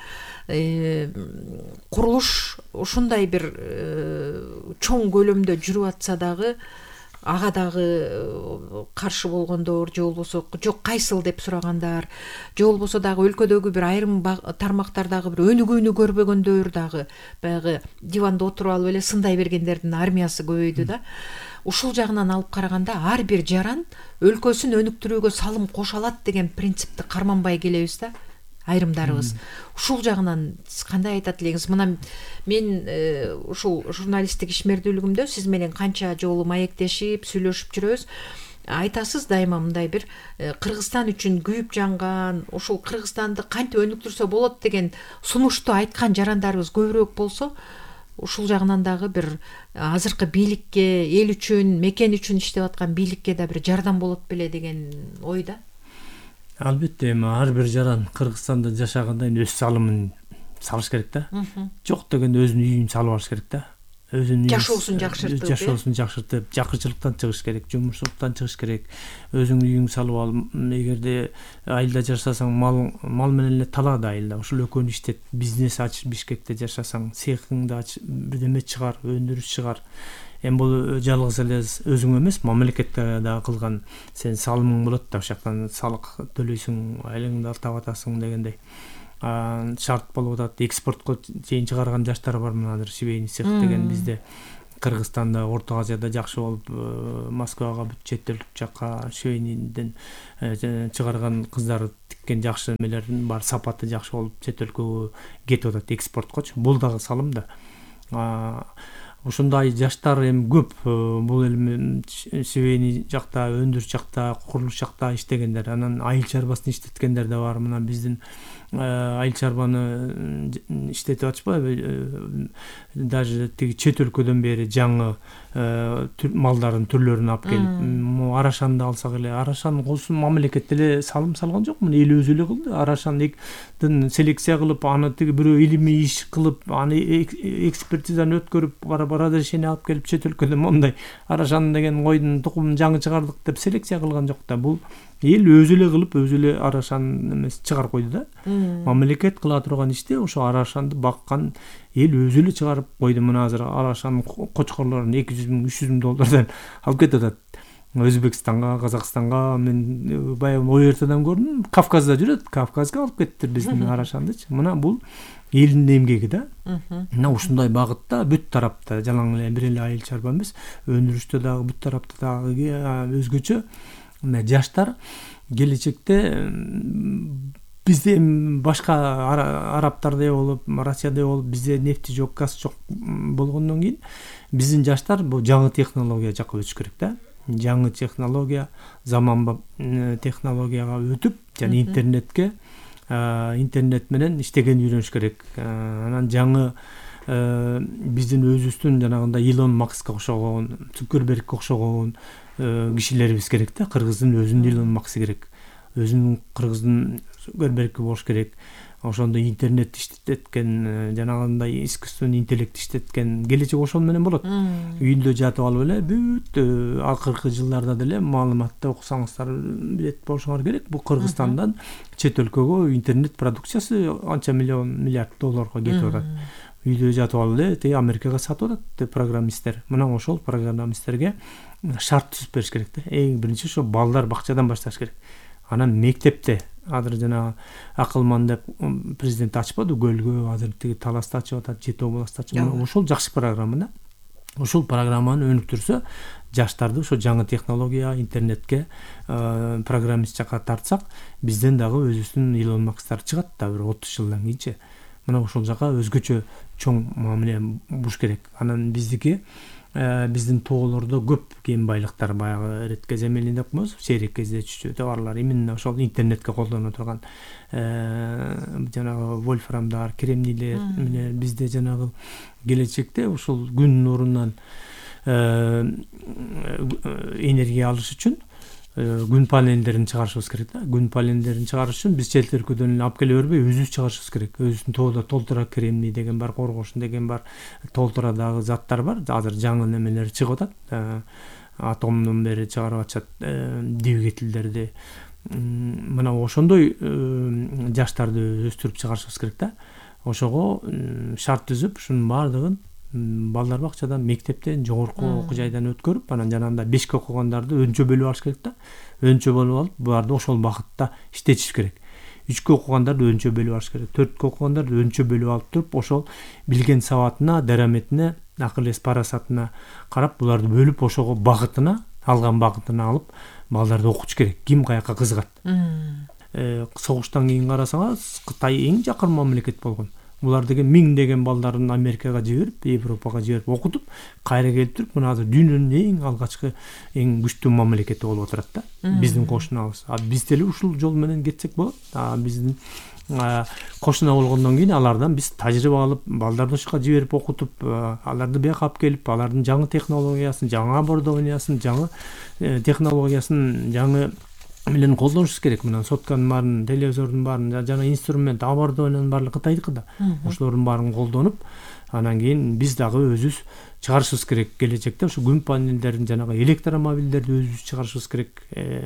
Курулуш ушундай бир чоң көлөмдө жүрүп атса дагы, ага дагы каршы болгондор, же болбосо жок кайсыл деп сурагандар, же болбосо дагы өлкөдөгү бир айрым тармактардагы бир өнүгүүнү көрбөгөндөр дагы баягы диванда отуруп алып эле сындай бергендердин армиясы көбөйдү да. Ушул жагынан алып караганда ар бир жаран өлкөсүн өнүктүрүүгө салым кошо алат деген принципти карманбай келебиз да. Айрымдарыбыз. Ушул жагынан кандай айтат элеңиз? Мына мен ушул журналисттик ишмердүүлүгүмдө сиз менен канча жолу маектешип, сүйлөшүп жүрөбүз. Айтасыз дайыма мындай бир Кыргызстан үчүн күйүп жанган, ушул Кыргызстанды кантип өнүктүрсө болот деген сунушту айткан жарандарыбыз көбүрөөк болсо, ушул жагынан дагы бир азыркы бийликке, эл үчүн, мекен үчүн иштеп аткан бийликке да бир жардам болот беле деген ойда. Албетте, эми ар бир жаран Кыргызстанда жашаганда өз салымын салыш керек да. Жок дегенде өзүнүн үйүн салып алыш керек да. Өзүнүн Жашоосун жакшыртып, жакырчылыктан чыгыш керек, жумушсуздуктан чыгыш керек. Өзүңдүн үйүңдү салып ал. Эгерде айылда жашасаң, мал менен эле талаада айылда. Ушул экөөнү иштет, бизнес ачып Бишкекте жашасаң, цехыңды ачып, бирдеме чыгар, өндүрүш чыгар. Эми бул жалгыз эле өзүң эмес, мамлекетке да кылган сен салымың болот да, ошоктон салык төлөйсүң, айлыгыңды тап атасың дегендей. Шарт болуп атат. Экспортко чейин чыгарган жаштар бар, мына азыр швейный цех деген бизде Кыргызстанда, Орто Азияда жакшы болуп, Москвага, бүт чет өлкө жакка швейныйден чыгарган кыздар тиккен жакшы эмелердин бар, сапаты жакшы болуп, чет өлкөгө кетип атат экспорткочу. Бул дагы салым да. Ушундай жаштар эми көп. Бул эми швейный жакта, өндүрүш жакта, курулуш жакта иштегендер, анан айыл чарбасын иштеткендер да бар. Мына биздин айыл чарбаны иштетип атышпайбы? Даже тиги чет өлкөдөн бери жаңы малдардын түрлөрүн алып келип, арашанды алсак эле, арашан колсун мамлекет деле салым салган жок. Мына эл өзү эле кылды. Арашандын селекция кылып, аны тиги бирөө илимий иш кылып, аны экспертизаны өткөрүп, разрешение алып келип, чет өлкөдөн мондай арашан деген койдун тукумун жаңы чыгардык деп селекция кылган жок да. Бул эл өзү эле кылып, өзү эле арашан эмес чыгарып койду да. Мамлекет кыла турган иште ошо арашанды баккан эл өзү эле чыгарып койду. Мына азыр арашанын кочкорлорун 200 миң, 300 миң доллардан алып кетип атат. Өзбекстанга, Казакстанга, мен баягы ОРТдан көрдүм, Кавказда жүрөт, Кавказга алып кеттир биздин арашандычы. Мына бул элдин эмгеги да. Мына ушундай багытта бүт тарапта, жалаң эле бир эле айыл чарба эмес, өндүрүштө дагы бүт тарапта дагы өзгөчө. Мына жаштар келечекте бизде башка арабтардай болуп, Россиядай болуп, бизде нефти жок, газ жок болгондон кийин биздин жаштар бул жаңы технология жакка өтүш керек да. Жаңы технология, заманбап технологияга өтүп, жана интернет менен иштегенди үйрөнүш керек. Анан жаңы биздин өзүбүздүн жанагындай Илон Маскка окшогон, Цукербергке окшогон кишилерибиз керек да. Кыргыздын өзүнүн Илон Максы керек. Өзүнүн Кыргыздын Цукербергке болуш керек. Ошондой интернет иштеткен, жанагындай искусственный интеллект иштеткен келечек ошол менен болот. Үйүндө жатып алып эле бүт акыркы жылдарда деле маалыматты окусаңыздар билет болушуңар керек. Бул Кыргызстандан чет өлкөгө интернет продукциясы анча миллиард долларга кетип атат. Үйдө жатып алып эле тиги Америкага сатып атат программисттер. Мына ошол программисттерге шарт түзүп бериш керек да. Эң биринчи ошо балдар бакчадан башташ керек. Анан мектепте азыр жана акылман деп президент ачпады көлгө, азыр тиги Таласта ачып атат, Жети областта ачып. Ошол жакшы программа да. Ошол программаны өнүктүрсө, жаштарды ошо жаңы технология, интернетке программист жакка тартсак, бизден дагы өзүбүздүн Илон Макстар чыгат да бир 30 жылдан кийинчи. Мына ошол жака өзгөчө чоң мамиле буш керек. Анан биздин тоолордо көп кен байлыктар, баягы редко земельный деп коебуз, сейрек кездечүүчү товарлар, именно ошол интернетке колдоно турган жанагы вольфрамдар, кремнийлер менен бизде жанагы келечекте ушул күн нурунан энергия алыш үчүн күн панелдерин чыгарышыбыз керек да. Күн панелдерин чыгарыш үчүн биз чет өлкөдөн алып келе бербей, өзүбүз чыгарышыбыз керек. Өзүбүздүн тоодо толтура кремний деген бар, коргошун деген бар, толтура дагы заттар бар. Азыр жаңы немелер чыгып атат. Атомдон бери чыгарып атышат двигательдерди. Мына ошондой жаштарды өстүрүп чыгарышыбыз керек да. Ошого шарт түзүп, ушунун баардыгын балдар бакчадан, мектептен, жогорку окуу жайдан өткөрүп, анан жанагында 5 окугандарды өнчө бөлүп алыш керек да. Өнчө бөлүп алып, буларды ошол багытта иштетиш керек. 3 окугандарды өнчө бөлүп алыш керек. 4 окугандарды өнчө бөлүп алып туруп, ошол билген сабатына, дараметине, акыл эс парасатына карап, буларды бөлүп, ошого багытына, алган багытына алып, балдарды окутуш керек. Ким каяка кызыгат. Согуштан кийин карасаңыз, Кытай эң жакын мамлекет болгон. Булар деген миңдеген балдарын Америкага жиберип, Европага жиберип окутуп, кайра келип туруп, мына азыр дүйнөнүн эң алгачкы, эң күчтүү мамлекети болуп отурат да. Биздин кошуналыбыз. Биз деле ушул жол менен кетсек болот. Биздин кошуна болгондон кийин алардан биз тажрыйба алып, балдарды ошко жиберип окутуп, аларды бияка алып келип, алардын жаңы технологиясын, жаңы оборудованиясын, жаңы технологиясын, жаңы менен колдонушубуз керек. Мына сотканын баарын, телевизордун баарын, жана инструмент, оборудованиянын баары Кытайдыкы да. Ошолордун баарын колдонуп, анан кийин биз дагы өзүбүз чыгарышыбыз керек. Келечекте ушу күн панелдерин, жанагы электромобилдерди өзүбүз чыгарышыбыз керек.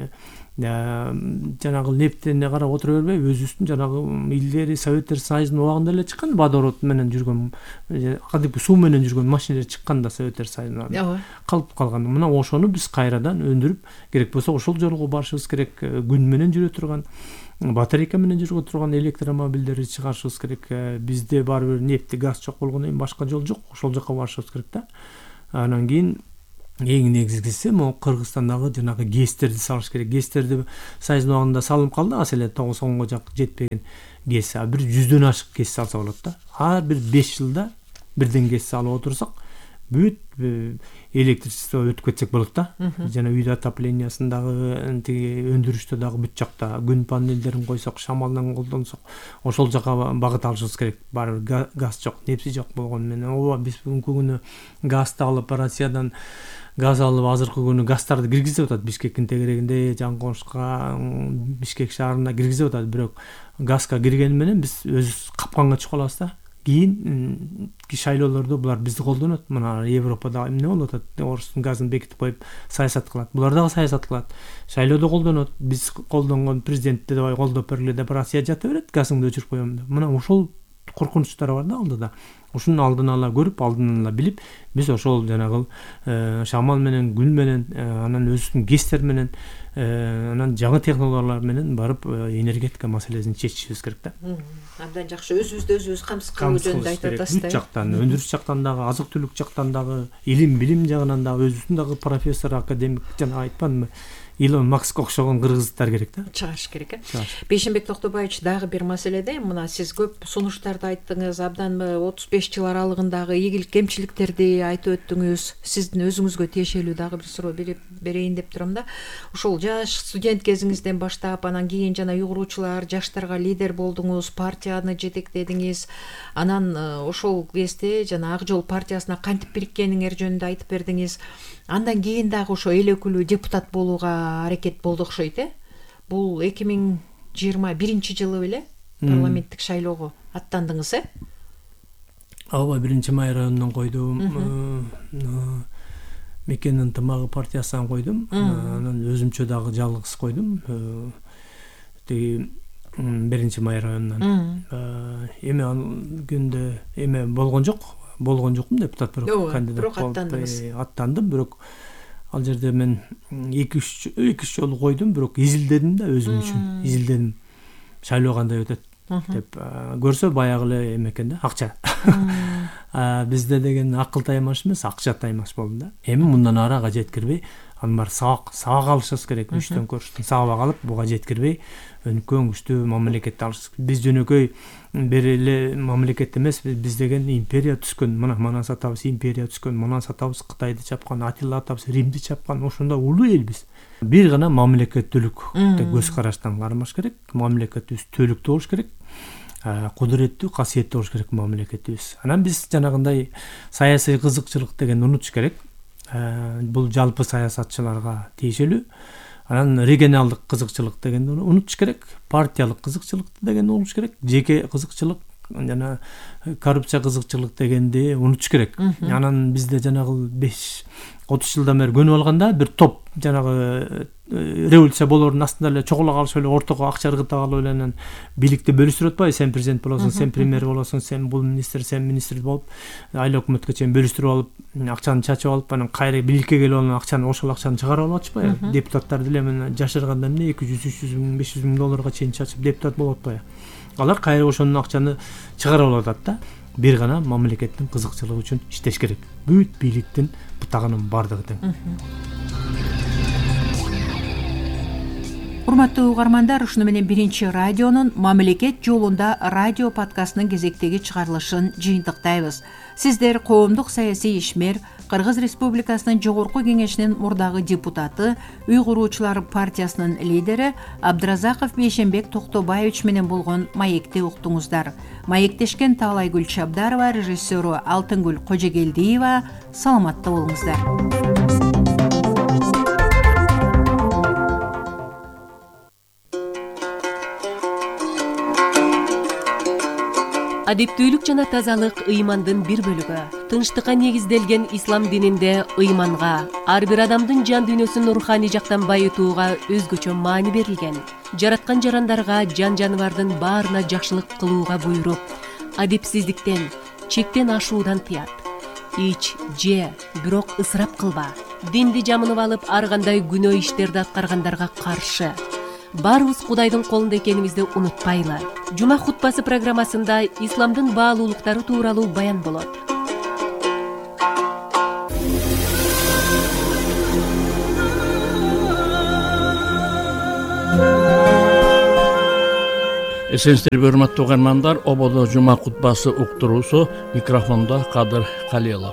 Жанагы нефтене карап отура бербей, өзүбүздүн жанагы илгери Советтер Союзунун убагында эле чыккан водород менен жүргөн, кадимки суу менен жүргөн машиналар чыкканда Советтер Союзунан калып калган. Мына ошону биз кайрадан өндүрүп, керек болсо ошол жолго барышыбыз керек. Күн менен жүрө турган, батарейка менен жүрө турган электромобилдерди чыгарышыбыз керек. Бизде баары бир нефти, газ жок болгондон кийин башка жол жок. Ошол жака барышыбыз керек да. Анан кийин эң негизгиси могу Кыргызстандагы жанагы ГЭСтерди салыш керек. ГЭСтерди Союздун убагында салынып калды, аселе 90 жак жетпеген ГЭС. Бир 100дөн ашык ГЭС салса болот да. Ар бир 5 жылда бирден ГЭС салып отурсак, бүт электричество өтүп кетсек болот да. Жана үй отоплениясындагы, тиги өндүрүштө дагы бүт жакта күн панелдерин койсок, шамалдан колдонсок, ошол жака багыт алышыбыз керек. Баары бир газ жок, нефти жок болгону менен ооба биз бүгүнкү күнү газды алып, Россиядан газ алып, азыркы күнү газдарды киргизип атат. Бишкектин тегерегинде, Жаңкоошка, Бишкек шаарына киргизип атат. Бирок газга киргени менен биз өзүбүз капканга түшүп калабыз да. Кийин шайлоолордо булар бизди колдонот. Мына Европада эмне болуп атат? Орустун газын бекитип коюп саясат кылат. Булар дагы саясат кылат. Шайлоодо колдонот. Биз колдонгон президентти давай колдоп бергиле деп Россия жата берет, газыңды өчүрүп коем деп. Мына ошол коркунучтар бар да алдыда. Ушунун алдын ала көрүп, алдын ала билип, биз ошол жанагы шамал менен, күн менен, анан өзүбүздүн ГЭСтер менен, анан жаңы технологиялар менен барып энергетика маселесин чечишибиз керек да. Абдан жакшы. Өзүбүздү өзүбүз камсыз кылуу жөнүндө айтып атасыз да. Бүт жактан, өндүрүш жактан дагы, азык-түлүк жактан дагы, илим билим жагынан дагы, өзүбүздүн дагы профессор, академик жана айтпадымбы, Илон Маскка окшогон кыргыздар керек да. Чыгарыш керек. Бейшенбек Токтобаевич, дагы бир маселеде, мына сиз көп сунуштарды айттыңыз, абдан 35 жыл аралыгындагы ийгилик кемчиликтерди айтып өттүңүз. Сиздин өзүңүзгө тиешелүү дагы бир суроо берейин деп турам да. Ошол жаш студент кезиңизден баштап, анан кийин жана уйгуруучулар, жаштарга лидер болдуңуз, партияны жетектедиңиз. Анан ошол кезде жана Ак Жол партиясына кантип бириккениңер жөнүндө айтып бердиңиз. Андан кийин дагы ошо эл өкүлү депутат болууга аракет болду окшойт, Бул 2021 жылы беле парламенттик шайлоого аттандыңыз, Ооба, 1 Май районунан койдум. Мекенин ынтымагы партиясынан койдум. Анан өзүмчө дагы жалгыз койдум. Тиги 1 Май районунан. Эми ал күндө эме болгон жокмун депутат, бирок кандидат аттандым. Бирок ал жерде мен 2-3 жолу койдум, бирок изилдедим да, өзүм үчүн изилдедим. Шайлоо кандай өтөт деп көрсө баягы эле эме экен да, акча. Бизде деген акыл таймаш эмес, акча таймаш болду да. Эми мындан арага жеткирбей, анын баары сабак алышыбыз керек. Үчтөн көрүштүн сабак алып, буга жеткирбей, өнүккөн күчтүү мамлекетти алышыбыз. Биз жөнөкөй бир эле мамлекет эмес, биз деген империя түзгөн. Манас атабыз империя түзгөн, Манас атабыз Кытайды чапкан, Атилла атабыз Римди чапкан, ошондой улуу элбиз. Бир гана мамлекеттүүлүк көз караштан кармаш керек. Мамлекетибиз төлүктүү болуш керек. Кудуреттүү, касиеттүү болуш керек мамлекетибиз. Анан биз жанагындай саясий кызыкчылык деген унутуш керек. Бул жалпы саясатчыларга тиешелүү. Анан регионалдык кызыкчылык дегенди унутуш керек. Партиялык кызыкчылык деген болуш керек. Жеке кызыкчылык жана коррупция кызыкчылык дегенди унутуш керек. Анан бизде жанагы 30 жылдан бери көнүп алганда бир топ жанагы революция болоордун астында эле чогула калышып эле ортого акча ыргыта калып эле анан бийликти бөлүштүрүп атпайбы? Сен президент болосуң, сен премьер болосуң, сен бул министр, сен министр болуп, айыл өкмөткө чейин бөлүштүрүп алып, акчаны чачып алып, анан кайра бийликке келип алып акчаны, ошол акчаны чыгарып алып атышпайбы? Депутаттар деле мен жашырганда эмне 200-300 миң, 500 миң долларга чейин чачып депутат болуп атпайбы? Алар кайра ошонун акчаны чыгарып алып атат да. Бир гана мамлекеттин кызыкчылыгы үчүн иштеш керек. Бүт бийликтин бутагынын бардыгы тең. Урматтуу угармандар, ушуну менен 1 радионун Мамлекет жолунда радио подкастынын кезектеги чыгарылышын жыйынтыктайбыз. Сиздер коомдук саясий ишмер, Кыргыз Республикасынын Жогорку Кеңешинин мурдагы депутаты, Үй куруучулар партиясынын лидери Абдыразаков Бейшенбек Токтобаевич менен болгон маекти уктуңуздар. Маектешкен Таалайгүл Чабдарова, режиссеру Алтынгүл Кожегелдиева. Саламатта болуңуздар. Адептүүлүк жана тазалык ыймандын бир бөлүгү. Тынчтыкка негизделген ислам дининде ыйманга, ар бир адамдын жан дүйнөсүн руханий жактан байытууга өзгөчө маани берилген. Жараткан жарандарга, жан-жаныбардын баарына жакшылык кылууга буйруп, адепсиздиктен, чектен ашуудан тыят. Ич, же, бирок ысырап кылба. Динди жамынып алып, ар кандай күнөө иштерди аткаргандарга каршы. Барыбыз Кудайдын колунда экенибизди унутпайлы. Жума хутбасы программасында исламдын баалуулуктары тууралуу баян болот. Эсенсиздерби, урматтуу угармандар, ободо жума хутбасы уктуруусу, микрофондо Кадыр Калилов.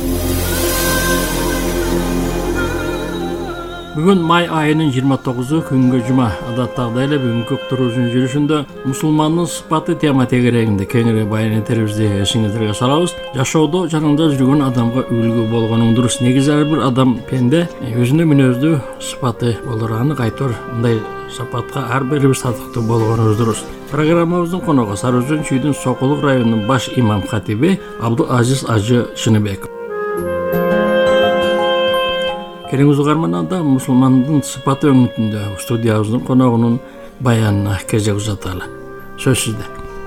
Бүгүн май айынын 29-у күнгө жума. Адаттагыдай эле бүгүнкү уктуруубуздун жүрүшүндө мусулмандын сыпаты тема тегерегинде кеңири баян этерибизди эсиңиздерге салабыз. Жашоодо жаныңда жүргөн адамга үлгү болгонуң дурус. Негизи ар бир адам пенде өзүнүн мүнөздүү сыпаты болор. Аны кайтор мындай сапатка ар бирибиз татыктуу болгонубуз дурус. Программабыздын коногу Сарыөзөн чүйдүн Сокулук районунун баш имам катиби Абдул-Азиз Ажы Шыныбеков. Келиңиз угарманда мусулмандын сыпаты өңүтүндө студиябыздын коногунун баянына кезек узаталы. Сөз сизде.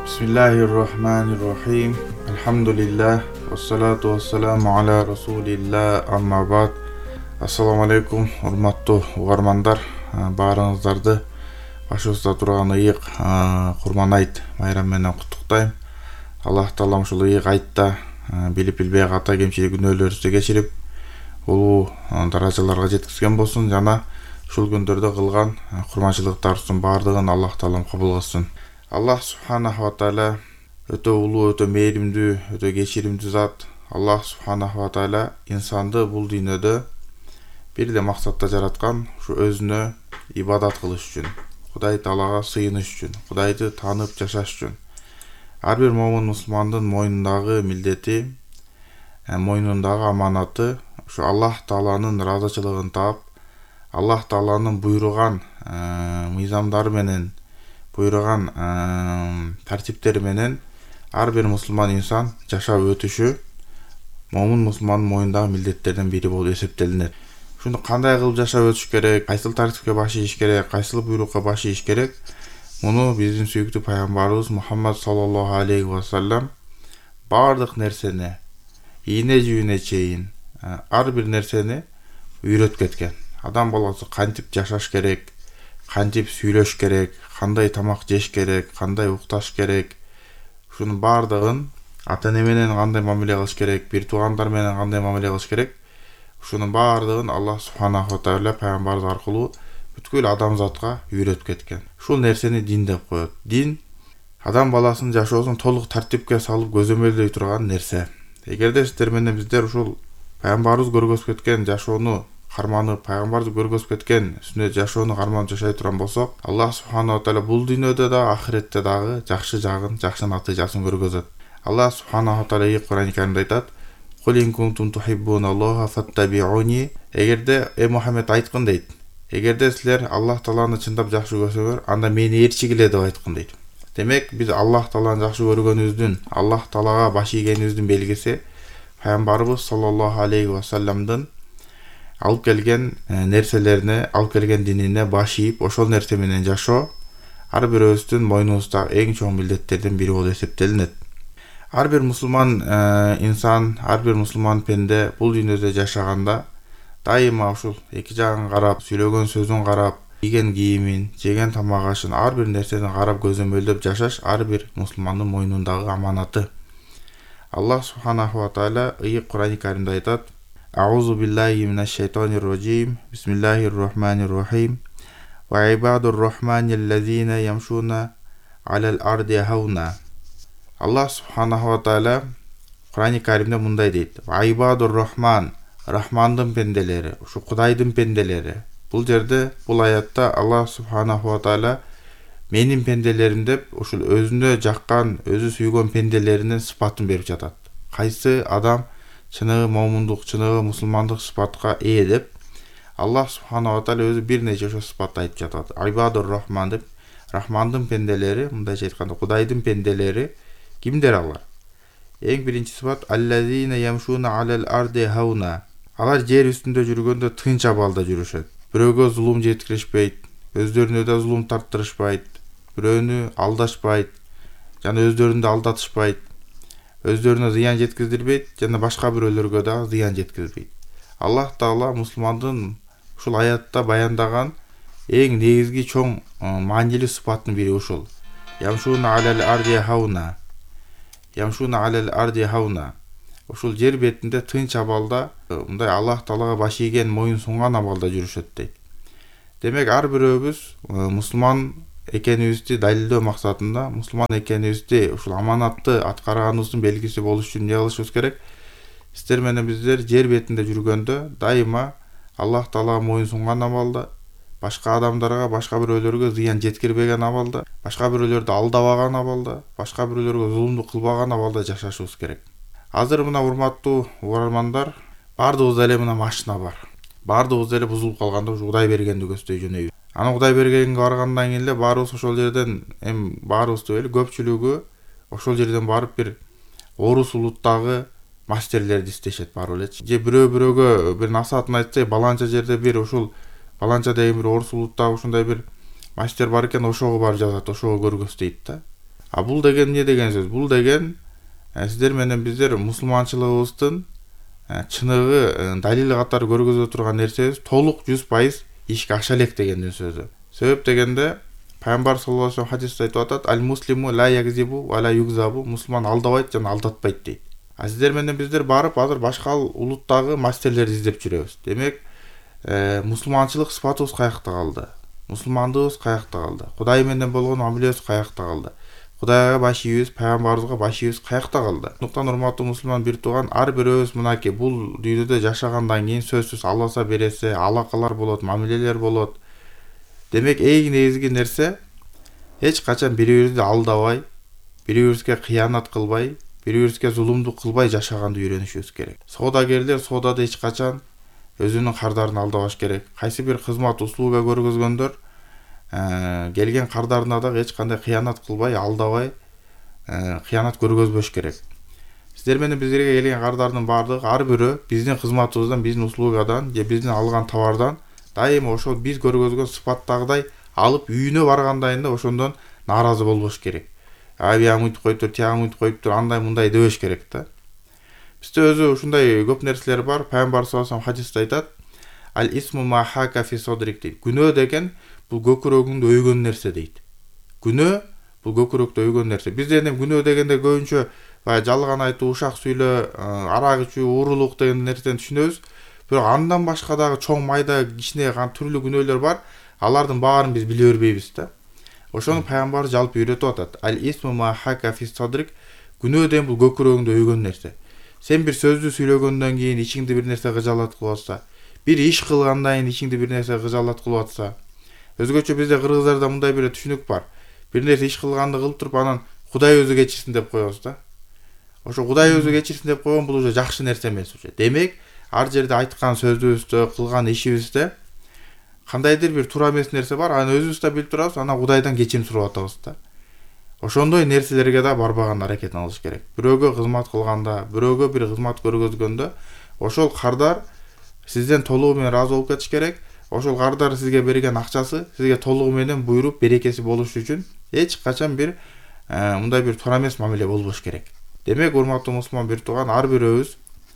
Бисмиллахир-рахманир-рахим. Алхамдулиллах, вассалату вассаламу аля расулилlah, амма бад. Ассаламу алейкум, урматтуу угармандар. Баарыңыздарды башыбызда турган ыйык Курман айт майрам менен куттуктайм. Аллах таалам ушул ыйык айтта билип билбей ката кемчилик күнөөлөрүбүздү кечирип улуу даражаларга жеткизген болсун жана ушул күндөрдө кылган курманчылыктарыбыздын баардыгын Аллах таалам кабыл кылсын. Аллах субханаху ва тааля өтө улуу, өтө мээримдүү, өтө кечиримдүү зат. Аллах субханаху ва тааля инсанды бул дүйнөдө бир эле максатта жараткан, ушу өзүнө ибадат кылыш үчүн, Кудай Таалага сыйыныш үчүн, Кудайды таанып жашаш үчүн. Ар бир момун мусулмандын мойнундагы милдети, мойнундагы аманаты ушу Аллах Тааланын ыраазычылыгын таап, Аллах Тааланын буйруган мыйзамдары менен, буйруган тартиптери менен ар бир мусулман инсан жашап өтүшү момун мусулмандын мойнундагы милдеттерден бири болуп эсептелинет. Ушуну кандай кылып жашап өтүш керек, кайсыл тартипке баш ийиш керек, кайсыл буйрукка баш ийиш керек, муну биздин сүйүктүү пайгамбарыбыз Мухаммад саллаллаху алейхи ва саллям баардык нерсени ийне жүүнө чейин ар бир нерсени үйрөтүп кеткен. Адам баласы кантип жашаш керек, кантип сүйлөш керек, кандай тамак жеш керек, кандай укташ керек, ушунун баардыгын ата-эне менен кандай мамиле кылыш керек, бир туугандар менен кандай мамиле кылыш керек, ушунун баардыгын Аллах субханаху ва тааля пайгамбарыбыз аркылуу бүткүл адамзатка үйрөтүп кеткен. Ушул нерсени дин деп коет. Дин адам баласынын жашоосун толук тартипке салып көзөмөлдөй турган нерсе. Эгерде сиздер менен биздер ушул пайгамбарыбыз көргөзүп кеткен жашоону карманып, пайгамбарыбыз көргөзүп кеткен сүннөт жашоону карманып жашай турган болсок, Аллах субханаху ва тааля бул дүйнөдө да, ахиретте дагы жакшы жагын, жакшы натыйжасын көргөзөт. Аллах субханаху ва тааля Кур'ан-ы Каримде айтат: "Кул ин кунтум тухиббуналлаха фаттабиуни." Эгерде Мухаммед айткын дейт. Эгерде силер Аллах Тааланы чындап жакшы көрсөңөр, анда мени ээрчигиле деп айткын дейт. Демек, биз Аллах Тааланы жакшы көргөнүбүздүн, Аллах Таалага баш ийгенибиздин белгиси пайгамбарыбыз саллаллаху алейхи ва салламдын алып келген нерселерине, алып келген динине баш ийип, ошол нерсе менен жашоо ар бирөөбүздүн мойнубуздагы эң чоң милдеттердин бири болуп эсептелинет. Ар бир мусулман инсан, ар бир мусулман пенде бул дүйнөдө жашаганда дайыма ушул эки жагын карап, сүйлөгөн сөзүн карап, кийген кийимин, жеген тамак ашын ар бир нерсени карап көзөмөлдөп жашаш ар бир мусулмандын мойнундагы аманаты. Аллах субханаху ва тааля Кур'ан-ы Каримде айтат: "Аузу биллахи минаш шайтанир раджим. Бисмиллахир рахманир рахим. Ва ибадур рахманиллазина ямшуна алал арди хауна." Аллах субханаху ва тааля Кур'ан-ы Каримде мындай дейт: "Ва ибадур рахман." Рахмандын пенделери, ушу Кудайдын пенделери. Бул жерде, бул аятта Аллах субханаху ва тааля менин пенделерим деп ушул өзүнө жаккан, өзү сүйгөн пенделеринин сыпатын берип жатат. Кайсы адам чыныгы момундук, чыныгы мусулмандык сыпатка ээ деп Аллах субханаху ва тааля өзү бир нече ошо сыпатты айтып жатат. Айбадур рахман деп, Рахмандын пенделери, мындайча айтканда Кудайдын пенделери кимдер алар? Эң биринчи сыпат аллазина ямшуна алал арди хауна. Алар жер үстүндө жүргөндө тынч абалда жүрүшөт. Бирөөгө зулум жеткиришпейт, өздөрүнө да зулум тарттырышпайт, бирөөнү алдашпайт, жана өздөрүн да алдатышпайт, өздөрүнө зыян жеткиздирбейт, жана башка бирөөлөргө да зыян жеткизбейт. Аллах таала мусулмандын ушул аятта баяндаган эң негизги чоң маанилүү сыпаттын бири ушул. Ямшуна алал арди хауна. Ямшуна алал арди хауна. Ушул жер бетинде тынч абалда, мындай Аллах таалага баш ийген, моюн сунган абалда жүрүшөт дейт. Демек ар бирөөбүз мусулман экенибизди далилдөө максатында, мусулман экенибизди ушул аманатты аткарганыбыздын белгиси болуш үчүн эмне кылышыбыз керек? Сиздер менен биздер жер бетинде жүргөндө дайыма Аллах таалага моюн сунган абалда, башка адамдарга, башка бирөөлөргө зыян жеткирбеген абалда, башка бирөөлөрдү алдабаган абалда, башка бирөөлөргө зулумдук кылбаган абалда жашашыбыз керек. Азыр мына урматтуу угармандар, баардыгыбызда эле мына машина бар. Баардыгыбыз эле бузулуп калганда ушу Кудай бергенди көздөй жөнөйбүз. Аны Кудай бергенге баргандан кийин эле баарыбыз ошол жерден, баарыбыз деп эле көпчүлүгү ошол жерден барып бир орус улуттагы мастерлерди издешет барып элечи. Же бирөөгө бир насаатын айтса, баланча жерде бир ушул баланча деген бир орус улуттагы ушундай бир мастер бар экен, ошого барып жазат, ошого көргөз дейт да. А бул деген эмне деген сөз? Бул деген сиздер менен биздер мусулманчылыгыбыздын чыныгы далил катары көргөзө турган нерсебиз толук 100% ишке аша элек дегендин сөзү. Себеп дегенде Пайгамбар саллаллаху алейхи вассалам хадисте айтып атат: "Ал муслиму ла ягзибу ва ла югзабу", мусулман алдабайт жана алдатпайт дейт. А сиздер менен биздер барып азыр башка улуттагы мастерлерди издеп жүрөбүз. Демек, мусулманчылык сыпатыбыз каякта калды? Мусулмандыгыбыз каякта калды? Кудай менен болгон мамилебиз каякта калды? Кудайга баш ийбиз, пайгамбарыбызга баш ийбиз каякта калды? Ошондуктан урматтуу мусулман бир тууган, ар бирөөбүз мынакей бул дүйнөдө жашагандан кийин сөзсүз Алласа бересе, алакалар болот, мамилелер болот. Демек, эң негизги нерсе эч качан бири-бирибизди алдабай, бири-бирибизге кыянат кылбай, бири-бирибизге зулумдук кылбай жашаганды үйрөнүшүбүз керек. Соодагерлер соодада эч качан өзүнүн кардарын алдабаш керек. Кайсы бир кызмат услуга көргөзгөндөр келген кардарына да эч кандай кыянат кылбай, алдабай, кыянат көргөзбөш керек. Сиздер менен бизерге келген кардардын баардыгы ар бирөө биздин кызматыбыздан, биздин услугадан же биздин алган товардан дайыма ошол биз көргөзгөн сыпаттагыдай алып үйүнө баргандан да ошондон нааразы болбош керек. Биягы мынтип коюптур, тияга мынтип коюптур, андай мындай дебеш керек да. Бизде өзү ушундай көп нерселер бар. Пайгамбар саллаллаху алейхи вассалам хадисте айтат: "Ал исму ма хака фи содрик" дейт. Күнөө деген бул көкүрөгүңдү өйгөн нерсе дейт. Күнөө бул көкүрөктү өйгөн нерсе. Бизде эми күнөө дегенде көбүнчө жалган айтуу, ушак сүйлөө, арак ичүү, уурулук деген нерсени түшүнөбүз. Бирок андан башка дагы чоң майда кичине түрлүү күнөөлөр бар. Алардын баарын биз биле бербейбиз да. Ошону пайгамбар жалпы үйрөтүп атат. Ал исму ма хака фи содрик. Күнөө деген бул көкүрөгүңдү өйгөн нерсе. Сен бир сөздү сүйлөгөндөн кийин ичиңде бир нерсе кыжалат кылып атса, бир иш кылгандан кийин ичиңде бир нерсе кыжалат кылып атса, өзгөчө бизде кыргыздарда мындай бир түшүнүк бар. Бир нерсе иш кылганды кылып туруп анан Кудай өзү кечирсин деп коебуз да. Ошо Кудай өзү кечирсин деп койгон бул уже жакшы нерсе эмес уже. Демек, ар жерде айткан сөзүбүздө, кылган ишибизде кандайдыр бир туура эмес нерсе бар, аны өзүбүз да билип турабыз, анан Кудайдан кечирим сурап атабыз да. Ошондой нерселерге да барбаган аракетин алыш керек. Бирөөгө кызмат кылганда, бирөөгө бир кызмат көргөзгөндө ошол кардар сизден толугу менен ыраазы болуп кетиш керек. Ошол кардар сизге берген акчасы сизге толугу менен буйруп, берекеси болуш үчүн эч качан бир мындай бир туура эмес мамиле болбош керек. Демек, урматтуу мусулман бир тууган, ар бирөөбүз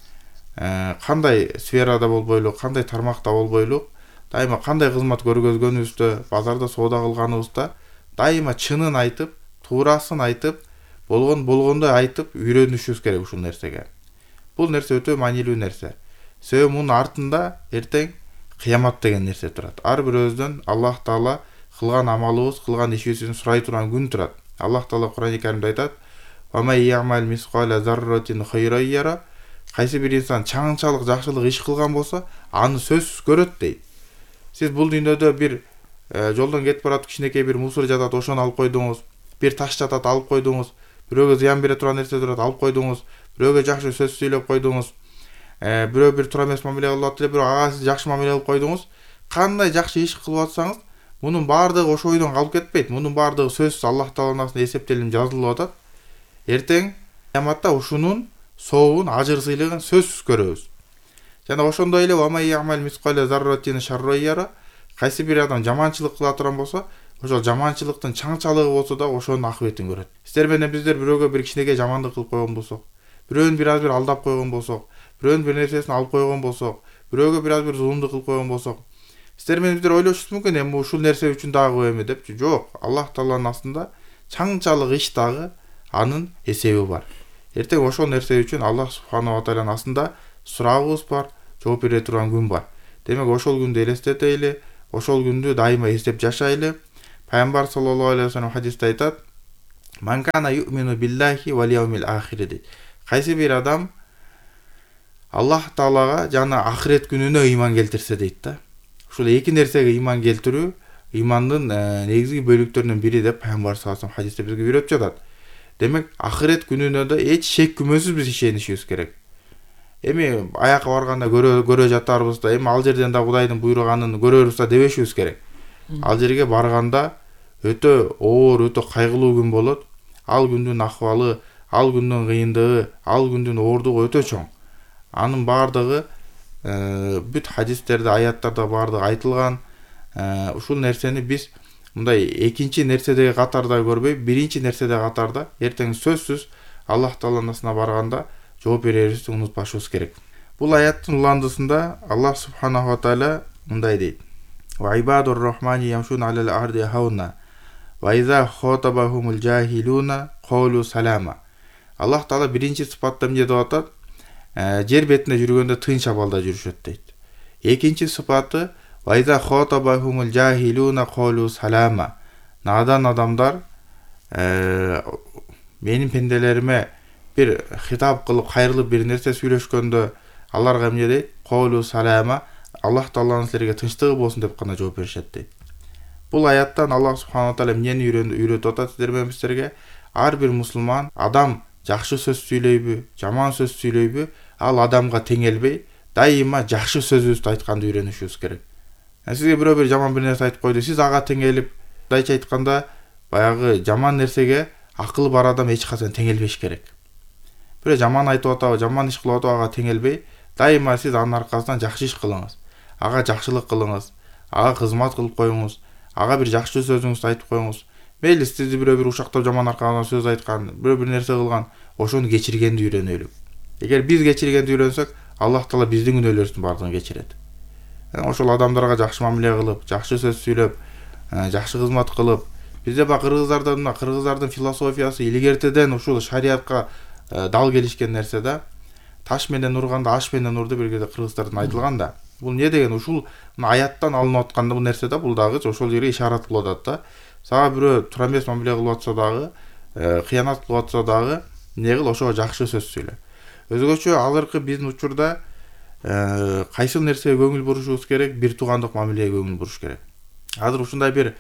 кандай сферада болбойлу, кандай тармакта болбойлу, дайыма кандай кызмат көргөзгөнүбүздө, базарда соода кылганыбызда дайыма чынын айтып, туурасын айтып, болгондой айтып үйрөнүшүбүз керек ушул нерсеге. Бул нерсе өтө маанилүү нерсе. Себеби мунун артында эртең кыямат деген нерсе турат. Ар бирөөбүздөн Аллах таала кылган амалыбыз, кылган ишибиздин сурай турган күн турат. Аллах таала Кур'ан-ы Каримде айтат: "Ва май я'мал мисқала зарратин хайран яра кайсы бир инсан чаңчалык жакшылык иш кылган болсо аны сөзсүз көрөт дейт. Сиз бул дүйнөдө бир жолдон кетип баратып кичинекей бир мусор жатат, ошону алып койдуңуз, бир таш жатат, алып койдуңуз, бирөөгө зыян бере турган нерсе турат, алып койдуңуз, бирөөгө жакшы сөз сүйлөп койдуңуз, бирөө бир туура эмес мамиле кылып атты, бирөө ага сиз жакшы мамиле кылып койдуңуз. Кандай жакшы иш кылып атсаңыз, мунун баардыгы ошо ойдон калып кетпейт. Мунун баардыгы сөзсүз Аллах Тааланын астында эсептелип жазылып атат. Эртең кыяматта ушунун сообун, ажыр сыйлыгын сөзсүз көрөбүз. Жана ошондой эле вамай ямал мискале зарратин шаррайяра, кайсы бир адам жаманчылык кыла турган болсо, ошол жаманчылыктын чаңчалыгы болсо да ошонун акыбетин көрөт. Сиздер менен биздер бирөөгө бир кичинекей жамандык кылып койгон болсок, бирөөнү бир аз бир алдап койгон болсок, бирөөнүн бир нерсесин алып койгон болсок, бирөөгө бир аз бир зулумдук кылып койгон болсок, сиздер менен биздер ойлошубуз мүмкүн, эми ушул нерсе үчүн дагы эми депчи. Жок, Аллах Тааланын астында чаңчалык иш дагы анын эсеби бар. Эртең ошол нерсе үчүн Аллах субханаху ва тааlanын астында сурагыбыз бар, жооп бере турган күн бар. Демек ошол күндү элестетели, ошол күндү дайыма эстеп жашайлы. Пайгамбар саллаллаху алейхи ва саллям хадисте айтат: "Ман кана ю'мину биллахи вал яумил ахир" дейт. Кайсы бир адам Аллах Таалага жана ахирет күнүнө ыйман келтирсе дейт да. Ушул эки нерсеге ыйман келтирүү ыймандын негизги бөлүктөрүнүн бири деп Пайгамбар саллаллаху алейхи ва саллям хадисте бизге үйрөтүп жатат. Демек ахирет күнүнө да эч шек күмөнсүз биз ишенишибиз керек. Эми аякка барганда көрө жатарбыз да, эми ал жерден да Кудайдын буйруганын көрөрбүз да дебешибиз керек. Ал жерге барганда өтө оор, өтө кайгылуу күн болот. Ал күндүн акыбалы, ал күндүн кыйындыгы, ал күндүн оордугу өтө чоң. Анын баардыгы бүт хадистерде, аяттарда баардыгы айтылган. Ушул нерсени биз мындай экинчи нерседеги катарда көрбөй, биринчи нерседеги катарда эртең сөзсүз Аллах Тааланын астына барганда жооп берерибизди унутпашыбыз керек. Бул аяттын уландысында Аллах субханаху ва таала мындай дейт: "Ва ибадур рахмани ямшуна алал арди хауна, ва иза хатабахумул жахилуна қалу салама." Аллах Таала биринчи сыпатта эмне деп атат? Жер бетинде жүргөндө тынч абалда жүрүшөт дейт. Экинчи сыпаты ва иза хатабахумул жахилуна қалу салама. Надан адамдар менин пенделериме бир хитап кылып, кайрылып бир нерсе сүйлөшкөндө аларга эмне дейт? Қалу салама. Аллах Тааланын силерге тынчтыгы болсун деп гана жооп беришет дейт. Бул аяттан Аллах субханаху ва таала эмнени үйрөтүп атат сиздер менен бизерге? Ар бир мусулман адам жакшы сөз сүйлөйбү, жаман сөз сүйлөйбү, ал адамга теңелбей, дайыма жакшы сөзүбүздү айтканды үйрөнүшүбүз керек. Сизге бирөө бир жаман бир нерсе айтып койду, сиз ага теңелип, дайча айтканда, баягы жаман нерсеге акылы бар адам эч качан теңелбеш керек. Бирөө жаман айтып атабы, жаман иш кылып атабы, ага теңелбей, дайыма сиз анын аркасынан жакшы иш кылыңыз. Ага жакшылык кылыңыз, ага кызмат кылып коюңуз, ага бир жакшы сөзүңүздү айтып коюңуз. Мейли сизди бирөө бир ушактап жаман аркадан сөз айткан, бирөө бир нерсе кылган, ошону кечиргенди үйрөнөлү. Эгер биз кечиргенди үйрөнсөк, Аллах Таала биздин күнөөлөрүбүздүн баардыгын кечирет. Ошол адамдарга жакшы мамиле кылып, жакшы сөз сүйлөп, жакшы кызмат кылып, бизде ба кыргыздардын философиясы илгертеден ушул шариатка дал келишкен нерсе да. Таш менен урганда аш менен урду бир кезде кыргыздардан айтылган да. Бул эмне деген? Ушул аяттан алынып атканда бул нерсе да, бул дагы ошол жерге ишарат кылып атат да. Сага бирөө туура эмес мамиле кылып атса дагы, кыянат кылып атса дагы, эмне кыл, ошого жакшы сөз сүйлө. Өзгөчө азыркы биздин учурда кайсы нерсеге көңүл бурушубуз керек? Бир туугандык мамилеге көңүл буруш керек. Азыр ушундай бир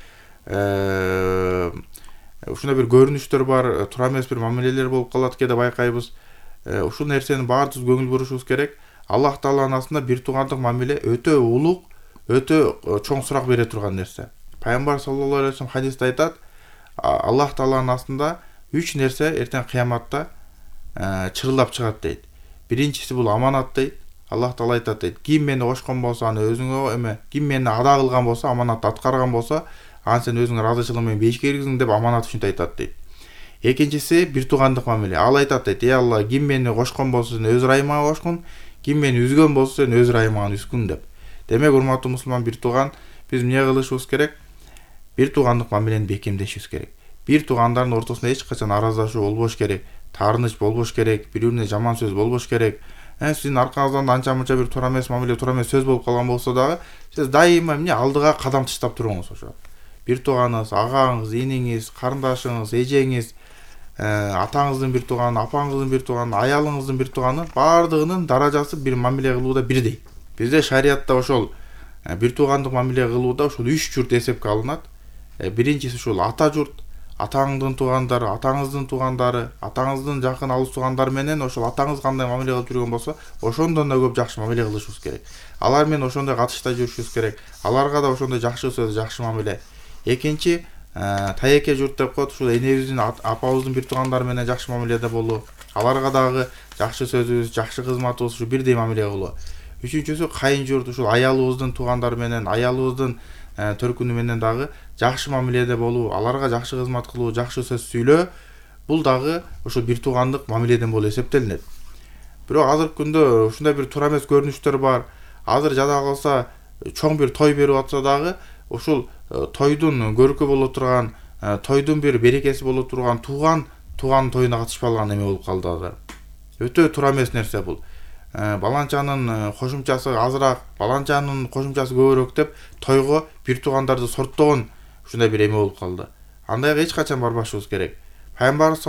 көрүнүштөр бар, туура эмес бир мамилелер болуп калат кээде байкайбыз. Ушул нерсенин баардыгыбыз көңүл бурушубуз керек. Аллах Тааланын астында бир туугандык мамиле өтө улук, өтө чоң сурак бере турган нерсе. Пайгамбар саллаллаху алейхи ва саллям хадисте айтат: Аллах Тааланын астында 3 нерсе эртең кыяматта чырылдап чыгат дейт. Биринчиси бул аманат дейт. Аллах Таала айтат дейт: "Ким мени кошкон болсо, аны өзүңө эме, ким мени ада кылган болсо, аманатты аткарган болсо, аны сен өзүңө ыраазычылык менен бейишке киргизиң" деп аманат үчүн айтат дейт. Экинчиси бир туугандык мамиле. Ал айтат дейт: "Ey Алла, ким мени кошкон болсо, сен өз ырайымыңа кошкун, ким мени үзгөн болсо, сен өз ырайымыңа үзгүн" деп. Демек, урматтуу мусулман, бир тууган, биз эмне кылышыбыз керек? Бир туугандык мамилени бекемдешибиз керек. Бир туугандардын ортосунда эч качан араздашуу болбош керек, таарыныч болбош керек, бири-бирине жаман сөз болбош керек. Сиздин аркаңыздан анча-мынча бир туура эмес мамиле, туура эмес сөз болуп калган болсо дагы, сиз дайыма эмне алдыга кадам таштап туруңуз ошо. Бир тууганыңыз, агаңыз, иниңиз, карындашыңыз, эжеңиз, атаңыздын бир тууганы, апаңыздын бир тууганы, аялыңыздын бир тууганы баардыгынын даражасы бир мамиле кылууда бирдей. Бизде шариятта ошол бир туугандык мамиле кылууда ошол 3 журт эсепке алынат. Биринчиси ушул ата журт, атаңыздын туугандары, атаңыздын туугандары, атаңыздын жакын алыс туугандары менен ошол атаңыз кандай мамиле кылып жүргөн болсо, ошондон да көп жакшы мамиле кылышыбыз керек. Алар менен ошондой катышта жүрүшүбүз керек. Аларга да ошондой жакшы сөз, жакшы мамиле. Экинчи таяке журт деп коет, ушул энебиздин, апабыздын бир туугандары менен жакшы мамиледе болуу. Аларга дагы жакшы сөзүбүз, жакшы кызматыбыз ушу бирдей мамиле кылуу. Үчүнчүсү кайын журт, ушул аялыбыздын туугандары менен, аялыбыздын төркүнү менен дагы жакшы мамиледе болуу, аларга жакшы кызмат кылуу, жакшы сөз сүйлөө. Бул дагы ошол бир туугандык мамиледен болуп эсептелинет. Бирок азыркы күндө ушундай бир туура эмес көрүнүштөр бар. Азыр жада калса чоң бир той берип атса дагы ушул тойдун көркү боло турган, тойдун бир берекеси боло турган туган тоюна катышпай калган эме болуп калды азыр. Өтө туура эмес нерсе бул. Баланчанын кошумчасы азыраак, баланчанын кошумчасы көбүрөөк деп тойго бир туугандарды сорттогон ушундай бир эме болуп калды. Андайга эч качан барбашыбыз керек. Пайгамбарыбыз